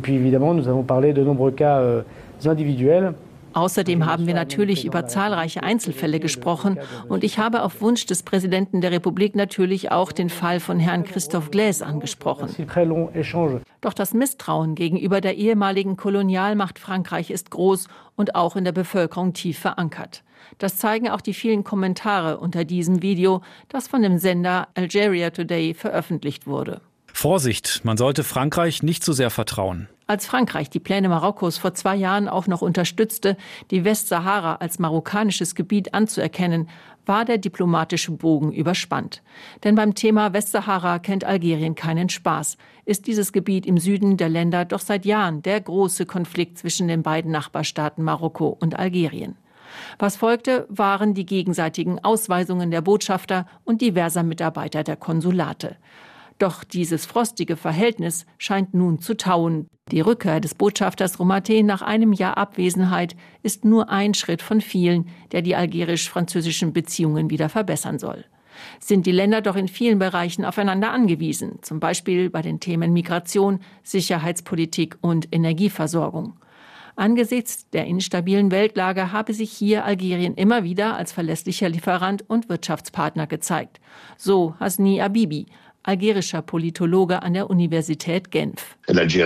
Außerdem haben wir natürlich über zahlreiche Einzelfälle gesprochen und ich habe auf Wunsch des Präsidenten der Republik natürlich auch den Fall von Herrn Christophe Glaise angesprochen. Doch das Misstrauen gegenüber der ehemaligen Kolonialmacht Frankreich ist groß und auch in der Bevölkerung tief verankert. Das zeigen auch die vielen Kommentare unter diesem Video, das von dem Sender Algeria Today veröffentlicht wurde. Vorsicht, man sollte Frankreich nicht zu sehr vertrauen. Als Frankreich die Pläne Marokkos vor 2 Jahren auch noch unterstützte, die Westsahara als marokkanisches Gebiet anzuerkennen, war der diplomatische Bogen überspannt. Denn beim Thema Westsahara kennt Algerien keinen Spaß. Ist dieses Gebiet im Süden der Länder doch seit Jahren der große Konflikt zwischen den beiden Nachbarstaaten Marokko und Algerien. Was folgte, waren die gegenseitigen Ausweisungen der Botschafter und diverser Mitarbeiter der Konsulate. Doch dieses frostige Verhältnis scheint nun zu tauen. Die Rückkehr des Botschafters Romaté nach einem Jahr Abwesenheit ist nur ein Schritt von vielen, der die algerisch-französischen Beziehungen wieder verbessern soll. Sind die Länder doch in vielen Bereichen aufeinander angewiesen, zum Beispiel bei den Themen Migration, Sicherheitspolitik und Energieversorgung. Angesichts der instabilen Weltlage habe sich hier Algerien immer wieder als verlässlicher Lieferant und Wirtschaftspartner gezeigt. So Hasni Abibi, algerischer Politologe an der Universität Genf.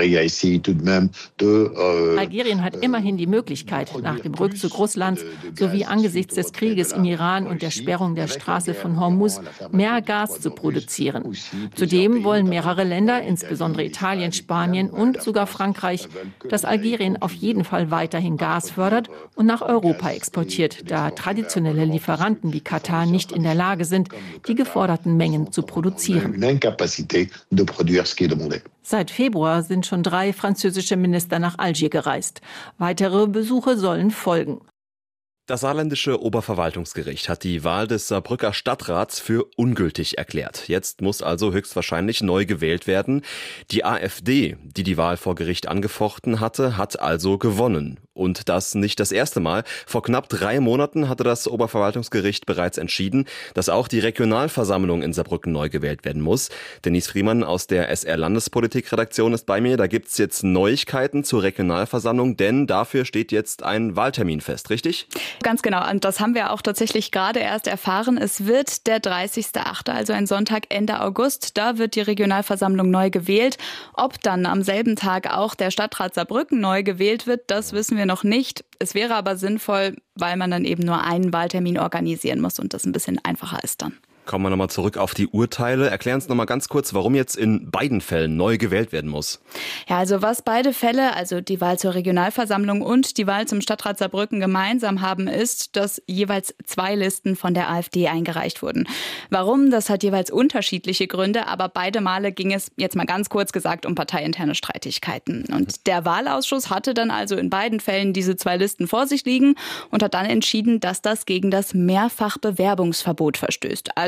Algerien hat immerhin die Möglichkeit, nach dem Rückzug Russlands sowie angesichts des Krieges im Iran und der Sperrung der Straße von Hormuz mehr Gas zu produzieren. Zudem wollen mehrere Länder, insbesondere Italien, Spanien und sogar Frankreich, dass Algerien auf jeden Fall weiterhin Gas fördert und nach Europa exportiert, da traditionelle Lieferanten wie Katar nicht in der Lage sind, die geforderten Mengen zu produzieren. Seit Februar sind schon 3 französische Minister nach Algier gereist. Weitere Besuche sollen folgen. Das saarländische Oberverwaltungsgericht hat die Wahl des Saarbrücker Stadtrats für ungültig erklärt. Jetzt muss also höchstwahrscheinlich neu gewählt werden. Die AfD, die die Wahl vor Gericht angefochten hatte, hat also gewonnen. Und das nicht das erste Mal. Vor knapp 3 Monaten hatte das Oberverwaltungsgericht bereits entschieden, dass auch die Regionalversammlung in Saarbrücken neu gewählt werden muss. Denise Friemann aus der SR-Landespolitik-Redaktion ist bei mir. Da gibt's jetzt Neuigkeiten zur Regionalversammlung, denn dafür steht jetzt ein Wahltermin fest, richtig? Ganz genau. Und das haben wir auch tatsächlich gerade erst erfahren. Es wird der 30.08., also ein Sonntag Ende August. Da wird die Regionalversammlung neu gewählt. Ob dann am selben Tag auch der Stadtrat Saarbrücken neu gewählt wird, das wissen wir noch nicht. Es wäre aber sinnvoll, weil man dann eben nur einen Wahltermin organisieren muss und das ein bisschen einfacher ist dann. Kommen wir nochmal zurück auf die Urteile. Erklären Sie nochmal ganz kurz, warum jetzt in beiden Fällen neu gewählt werden muss. Ja, also was beide Fälle, also die Wahl zur Regionalversammlung und die Wahl zum Stadtrat Saarbrücken gemeinsam haben, ist, dass jeweils 2 Listen von der AfD eingereicht wurden. Warum? Das hat jeweils unterschiedliche Gründe, aber beide Male ging es, jetzt mal ganz kurz gesagt, um parteiinterne Streitigkeiten. Und der Wahlausschuss hatte dann also in beiden Fällen diese 2 Listen vor sich liegen und hat dann entschieden, dass das gegen das Mehrfachbewerbungsverbot verstößt. Also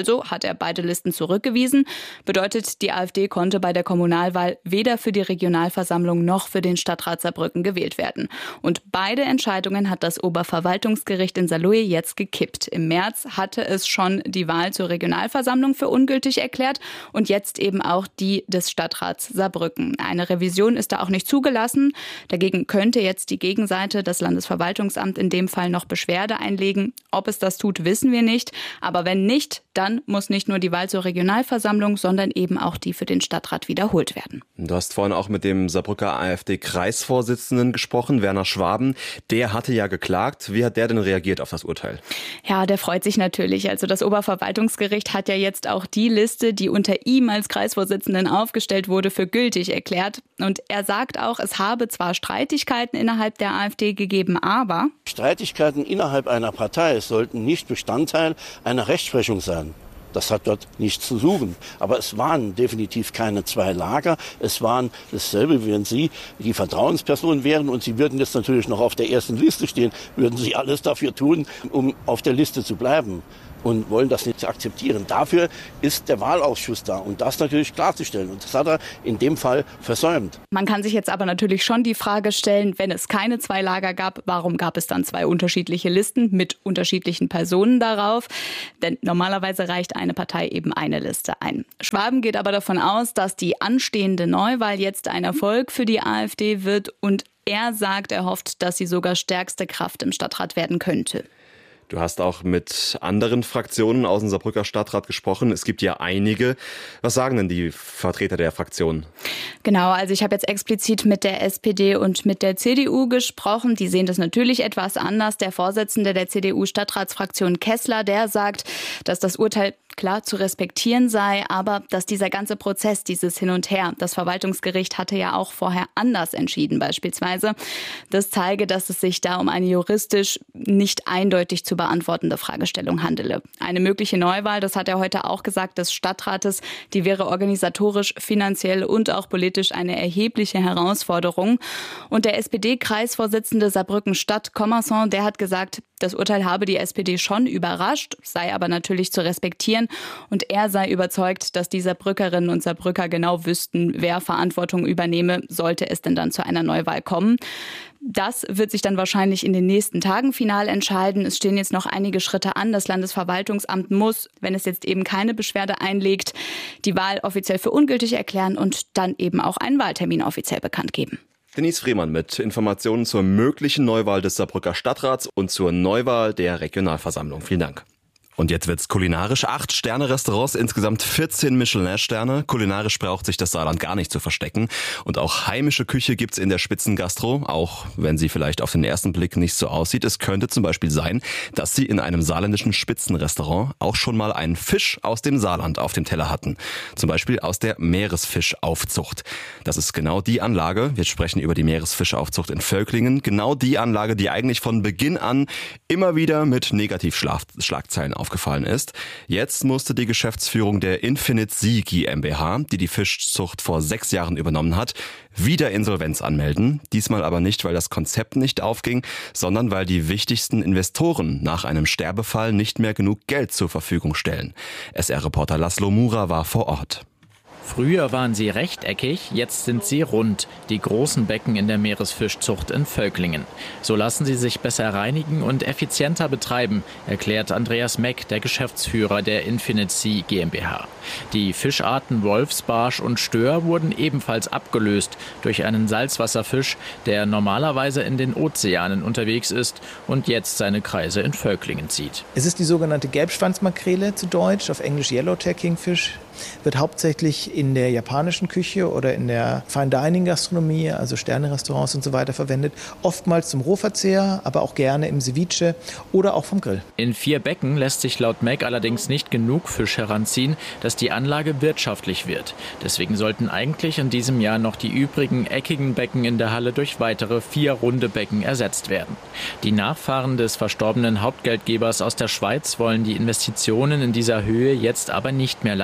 Also hat er beide Listen zurückgewiesen. Bedeutet, die AfD konnte bei der Kommunalwahl weder für die Regionalversammlung noch für den Stadtrat Saarbrücken gewählt werden. Und beide Entscheidungen hat das Oberverwaltungsgericht in Saarlouis jetzt gekippt. Im März hatte es schon die Wahl zur Regionalversammlung für ungültig erklärt und jetzt eben auch die des Stadtrats Saarbrücken. Eine Revision ist da auch nicht zugelassen. Dagegen könnte jetzt die Gegenseite, das Landesverwaltungsamt, in dem Fall noch Beschwerde einlegen. Ob es das tut, wissen wir nicht. Aber wenn nicht, dann muss nicht nur die Wahl zur Regionalversammlung, sondern eben auch die für den Stadtrat wiederholt werden. Du hast vorhin auch mit dem Saarbrücker AfD-Kreisvorsitzenden gesprochen, Werner Schwaben. Der hatte ja geklagt. Wie hat der denn reagiert auf das Urteil? Ja, der freut sich natürlich. Also das Oberverwaltungsgericht hat ja jetzt auch die Liste, die unter ihm als Kreisvorsitzenden aufgestellt wurde, für gültig erklärt. Und er sagt auch, es habe zwar Streitigkeiten innerhalb der AfD gegeben, aber Streitigkeiten innerhalb einer Partei sollten nicht Bestandteil einer Rechtsprechung sein. Das hat dort nichts zu suchen. Aber es waren definitiv keine zwei Lager. Es waren dasselbe, wie wenn Sie die Vertrauensperson wären und Sie würden jetzt natürlich noch auf der ersten Liste stehen, würden Sie alles dafür tun, um auf der Liste zu bleiben. Und wollen das nicht akzeptieren. Dafür ist der Wahlausschuss da, um das natürlich klarzustellen. Und das hat er in dem Fall versäumt. Man kann sich jetzt aber natürlich schon die Frage stellen, wenn es keine zwei Lager gab, warum gab es dann zwei unterschiedliche Listen mit unterschiedlichen Personen darauf? Denn normalerweise reicht eine Partei eben eine Liste ein. Schwaben geht aber davon aus, dass die anstehende Neuwahl jetzt ein Erfolg für die AfD wird. Und er sagt, er hofft, dass sie sogar stärkste Kraft im Stadtrat werden könnte. Du hast auch mit anderen Fraktionen aus dem Saarbrücker Stadtrat gesprochen. Es gibt ja einige. Was sagen denn die Vertreter der Fraktionen? Genau, also ich habe jetzt explizit mit der SPD und mit der CDU gesprochen. Die sehen das natürlich etwas anders. Der Vorsitzende der CDU-Stadtratsfraktion Kessler, der sagt, dass das Urteil klar zu respektieren sei, aber dass dieser ganze Prozess, dieses Hin und Her, das Verwaltungsgericht hatte ja auch vorher anders entschieden beispielsweise, das zeige, dass es sich da um eine juristisch nicht eindeutig zu beantwortende Fragestellung handele. Eine mögliche Neuwahl, das hat er heute auch gesagt, des Stadtrates, die wäre organisatorisch, finanziell und auch politisch eine erhebliche Herausforderung. Und der SPD-Kreisvorsitzende Saarbrücken-Stadt, Commerson, der hat gesagt, das Urteil habe die SPD schon überrascht, sei aber natürlich zu respektieren. Und er sei überzeugt, dass die Saarbrückerinnen und Saarbrücker genau wüssten, wer Verantwortung übernehme, sollte es denn dann zu einer Neuwahl kommen. Das wird sich dann wahrscheinlich in den nächsten Tagen final entscheiden. Es stehen jetzt noch einige Schritte an. Das Landesverwaltungsamt muss, wenn es jetzt eben keine Beschwerde einlegt, die Wahl offiziell für ungültig erklären und dann eben auch einen Wahltermin offiziell bekannt geben. Denise Friemann mit Informationen zur möglichen Neuwahl des Saarbrücker Stadtrats und zur Neuwahl der Regionalversammlung. Vielen Dank. Und jetzt wird's kulinarisch. 8 Sterne-Restaurants, insgesamt 14 Michelin-Sterne. Kulinarisch braucht sich das Saarland gar nicht zu verstecken. Und auch heimische Küche gibt's in der Spitzengastro, auch wenn sie vielleicht auf den ersten Blick nicht so aussieht. Es könnte zum Beispiel sein, dass sie in einem saarländischen Spitzenrestaurant auch schon mal einen Fisch aus dem Saarland auf dem Teller hatten. Zum Beispiel aus der Meeresfischaufzucht. Das ist genau die Anlage, wir sprechen über die Meeresfischaufzucht in Völklingen, genau die Anlage, die eigentlich von Beginn an immer wieder mit Negativschlagzeilen aufgefallen ist. Jetzt musste die Geschäftsführung der Infinite Sea GmbH, die die Fischzucht vor 6 Jahren übernommen hat, wieder Insolvenz anmelden. Diesmal aber nicht, weil das Konzept nicht aufging, sondern weil die wichtigsten Investoren nach einem Sterbefall nicht mehr genug Geld zur Verfügung stellen. SR-Reporter Laszlo Mura war vor Ort. Früher waren sie rechteckig, jetzt sind sie rund, die großen Becken in der Meeresfischzucht in Völklingen. So lassen sie sich besser reinigen und effizienter betreiben, erklärt Andreas Meck, der Geschäftsführer der Infinite Sea GmbH. Die Fischarten Wolfsbarsch und Stör wurden ebenfalls abgelöst durch einen Salzwasserfisch, der normalerweise in den Ozeanen unterwegs ist und jetzt seine Kreise in Völklingen zieht. Es ist die sogenannte Gelbschwanzmakrele zu Deutsch, auf Englisch Yellowtail Kingfish. Wird hauptsächlich in der japanischen Küche oder in der Fine-Dining-Gastronomie, also Sterne-Restaurants und so weiter verwendet. Oftmals zum Rohverzehr, aber auch gerne im Ceviche oder auch vom Grill. In 4 Becken lässt sich laut Meck allerdings nicht genug Fisch heranziehen, dass die Anlage wirtschaftlich wird. Deswegen sollten eigentlich in diesem Jahr noch die übrigen eckigen Becken in der Halle durch weitere 4 runde Becken ersetzt werden. Die Nachfahren des verstorbenen Hauptgeldgebers aus der Schweiz wollen die Investitionen in dieser Höhe jetzt aber nicht mehr leisten.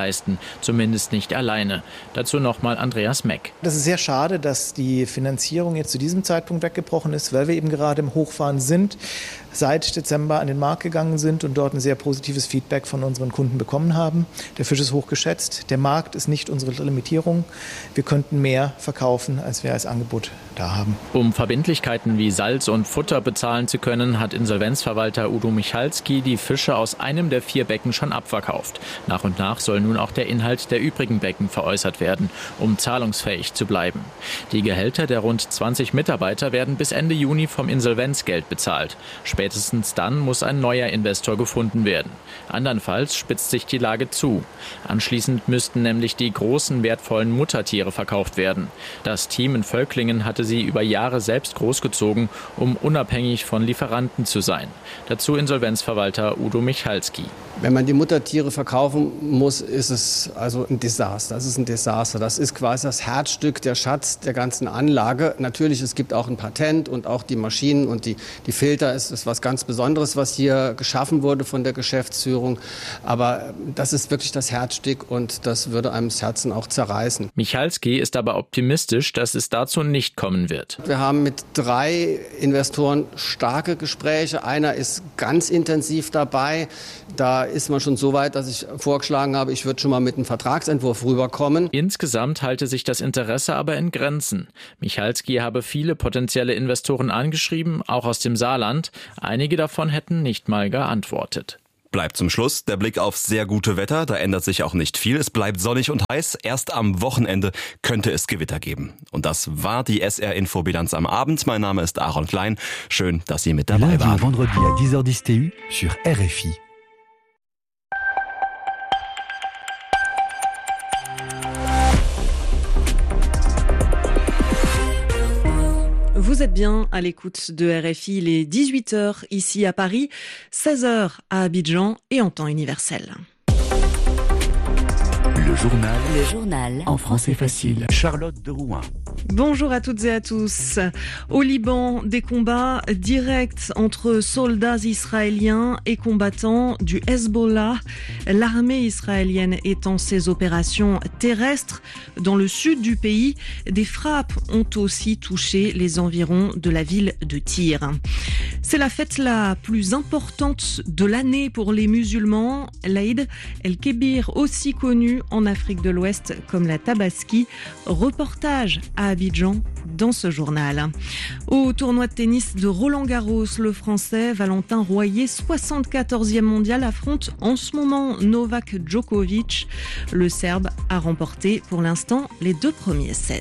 Zumindest nicht alleine. Dazu nochmal Andreas Meck. Das ist sehr schade, dass die Finanzierung jetzt zu diesem Zeitpunkt weggebrochen ist, weil wir eben gerade im Hochfahren sind, seit Dezember an den Markt gegangen sind und dort ein sehr positives Feedback von unseren Kunden bekommen haben. Der Fisch ist hoch geschätzt. Der Markt ist nicht unsere Limitierung. Wir könnten mehr verkaufen, als wir als Angebot da haben. Um Verbindlichkeiten wie Salz und Futter bezahlen zu können, hat Insolvenzverwalter Udo Michalski die Fische aus einem der 4 Becken schon abverkauft. Nach und nach soll nun auch der Inhalt der übrigen Becken veräußert werden, um zahlungsfähig zu bleiben. Die Gehälter der rund 20 Mitarbeiter werden bis Ende Juni vom Insolvenzgeld bezahlt. Spätestens dann muss ein neuer Investor gefunden werden. Andernfalls spitzt sich die Lage zu. Anschließend müssten nämlich die großen, wertvollen Muttertiere verkauft werden. Das Team in Völklingen hatte sie über Jahre selbst großgezogen, um unabhängig von Lieferanten zu sein. Dazu Insolvenzverwalter Udo Michalski. Wenn man die Muttertiere verkaufen muss, ist es also ein Desaster. Das ist ein Desaster. Das ist quasi das Herzstück, der Schatz der ganzen Anlage. Natürlich, es gibt auch ein Patent und auch die Maschinen und die Filter. Es ist was ganz Besonderes, was hier geschaffen wurde von der Geschäftsführung. Aber das ist wirklich das Herzstück und das würde einem das Herzen auch zerreißen. Michalski ist aber optimistisch, dass es dazu nicht kommen wird. Wir haben mit 3 Investoren starke Gespräche. Einer ist ganz intensiv dabei. Da ist man schon so weit, dass ich vorgeschlagen habe, ich würde schon mal mit einem Vertragsentwurf rüberkommen. Insgesamt halte sich das Interesse aber in Grenzen. Michalski habe viele potenzielle Investoren angeschrieben, auch aus dem Saarland. Einige davon hätten nicht mal geantwortet. Bleibt zum Schluss der Blick auf sehr gute Wetter. Da ändert sich auch nicht viel. Es bleibt sonnig und heiß. Erst am Wochenende könnte es Gewitter geben. Und das war die SR-Infobilanz am Abend. Mein Name ist Aaron Klein. Schön, dass Sie mit dabei waren. Vendredi à 10h10 TU sur RFI. Vous êtes bien à l'écoute de RFI, il est 18h ici à Paris, 16h à Abidjan et en temps universel. Le journal en français facile. Charlotte de Rouen. Bonjour à toutes et à tous. Au Liban, des combats directs entre soldats israéliens et combattants du Hezbollah. L'armée israélienne étend ses opérations terrestres dans le sud du pays. Des frappes ont aussi touché les environs de la ville de Tyr. C'est la fête la plus importante de l'année pour les musulmans, l'Aïd el-Kébir, aussi connu en Afrique de l'Ouest comme la Tabaski. Reportage à Abidjan dans ce journal. Au tournoi de tennis de Roland-Garros, le Français Valentin Royer, 74e mondial, affronte en ce moment Novak Djokovic. Le Serbe a remporté pour l'instant les 2 premiers sets.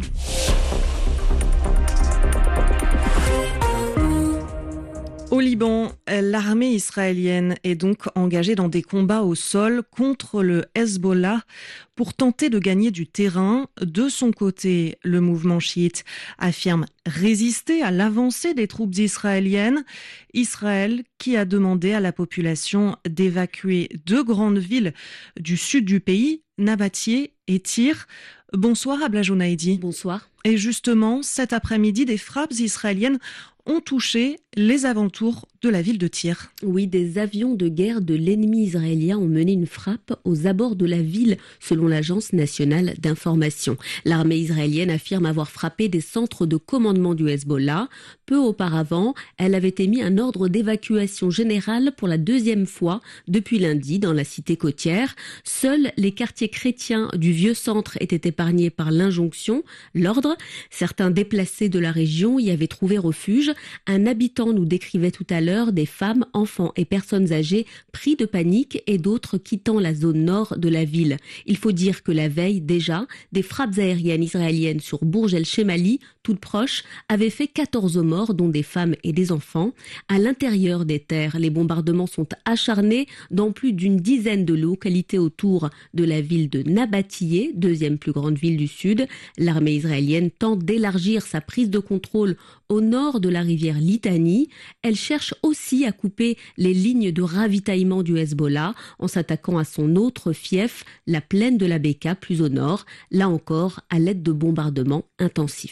Au Liban, l'armée israélienne est donc engagée dans des combats au sol contre le Hezbollah pour tenter de gagner du terrain. De son côté, le mouvement chiite affirme résister à l'avancée des troupes israéliennes. Israël qui a demandé à la population d'évacuer 2 grandes villes du sud du pays, Nabatie et Tyr. Bonsoir Abla Jounaidi. Bonsoir. Et justement, cet après-midi, des frappes israéliennes ont touché les alentours de la ville de Tyr. Oui, des avions de guerre de l'ennemi israélien ont mené une frappe aux abords de la ville, selon l'agence nationale d'information. L'armée israélienne affirme avoir frappé des centres de commandement du Hezbollah. Peu auparavant, elle avait émis un ordre d'évacuation générale pour la 2e fois depuis lundi dans la cité côtière. Seuls les quartiers chrétiens du vieux centre étaient épargnés par l'injonction, l'ordre. Certains déplacés de la région y avaient trouvé refuge. Un habitant nous décrivait tout à l'heure des femmes, enfants et personnes âgées pris de panique et d'autres quittant la zone nord de la ville. Il faut dire que la veille déjà, des frappes aériennes israéliennes sur Bourj el-Shemali, toute proche, avaient fait 14 morts, dont des femmes et des enfants. À l'intérieur des terres, les bombardements sont acharnés dans plus d'une dizaine de localités autour de la ville de Nabatie, 2e plus grande ville du sud. L'armée israélienne tente d'élargir sa prise de contrôle au nord de la rivière Litani. Elle cherche aussi à couper les lignes de ravitaillement du Hezbollah en s'attaquant à son autre fief, la plaine de la Beka, plus au nord, là encore à l'aide de bombardements intensifs.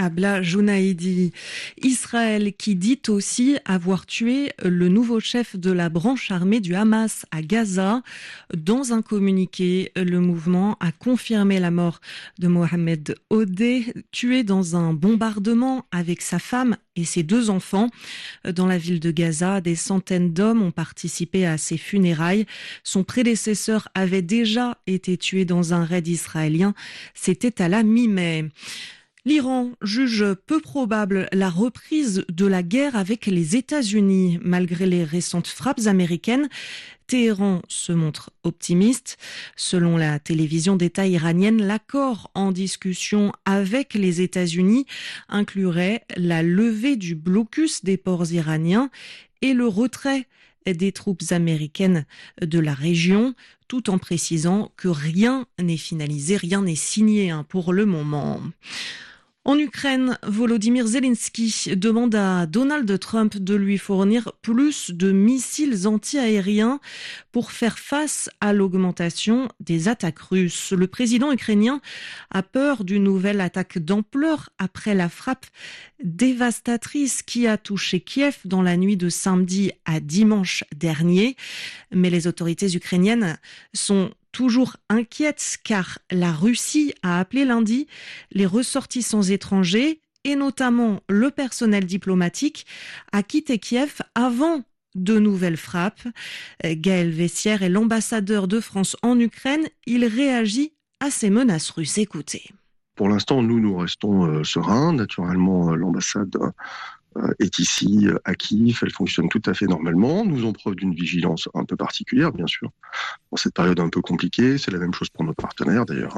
Abla Jounaidi. Israël qui dit aussi avoir tué le nouveau chef de la branche armée du Hamas à Gaza. Dans un communiqué, le mouvement a confirmé la mort de Mohamed Odeh, tué dans un bombardement avec sa femme et ses 2 enfants. Dans la ville de Gaza, des centaines d'hommes ont participé à ses funérailles. Son prédécesseur avait déjà été tué dans un raid israélien. C'était à la mi-mai. L'Iran juge peu probable la reprise de la guerre avec les États-Unis. Malgré les récentes frappes américaines, Téhéran se montre optimiste. Selon la télévision d'État iranienne, l'accord en discussion avec les États-Unis inclurait la levée du blocus des ports iraniens et le retrait des troupes américaines de la région, tout en précisant que rien n'est finalisé, rien n'est signé pour le moment. En Ukraine, Volodymyr Zelensky demande à Donald Trump de lui fournir plus de missiles anti-aériens pour faire face à l'augmentation des attaques russes. Le président ukrainien a peur d'une nouvelle attaque d'ampleur après la frappe dévastatrice qui a touché Kiev dans la nuit de samedi à dimanche dernier. Mais les autorités ukrainiennes sont toujours inquiète car la Russie a appelé lundi les ressortissants étrangers et notamment le personnel diplomatique à quitter Kiev avant de nouvelles frappes. Gaël Vessière est l'ambassadeur de France en Ukraine. Il réagit à ces menaces russes. Écoutez. Pour l'instant, nous restons sereins. Naturellement, l'ambassade est ici à Kiev, elle fonctionne tout à fait normalement. Nous faisons preuve d'une vigilance un peu particulière, bien sûr, dans cette période un peu compliquée. C'est la même chose pour nos partenaires d'ailleurs.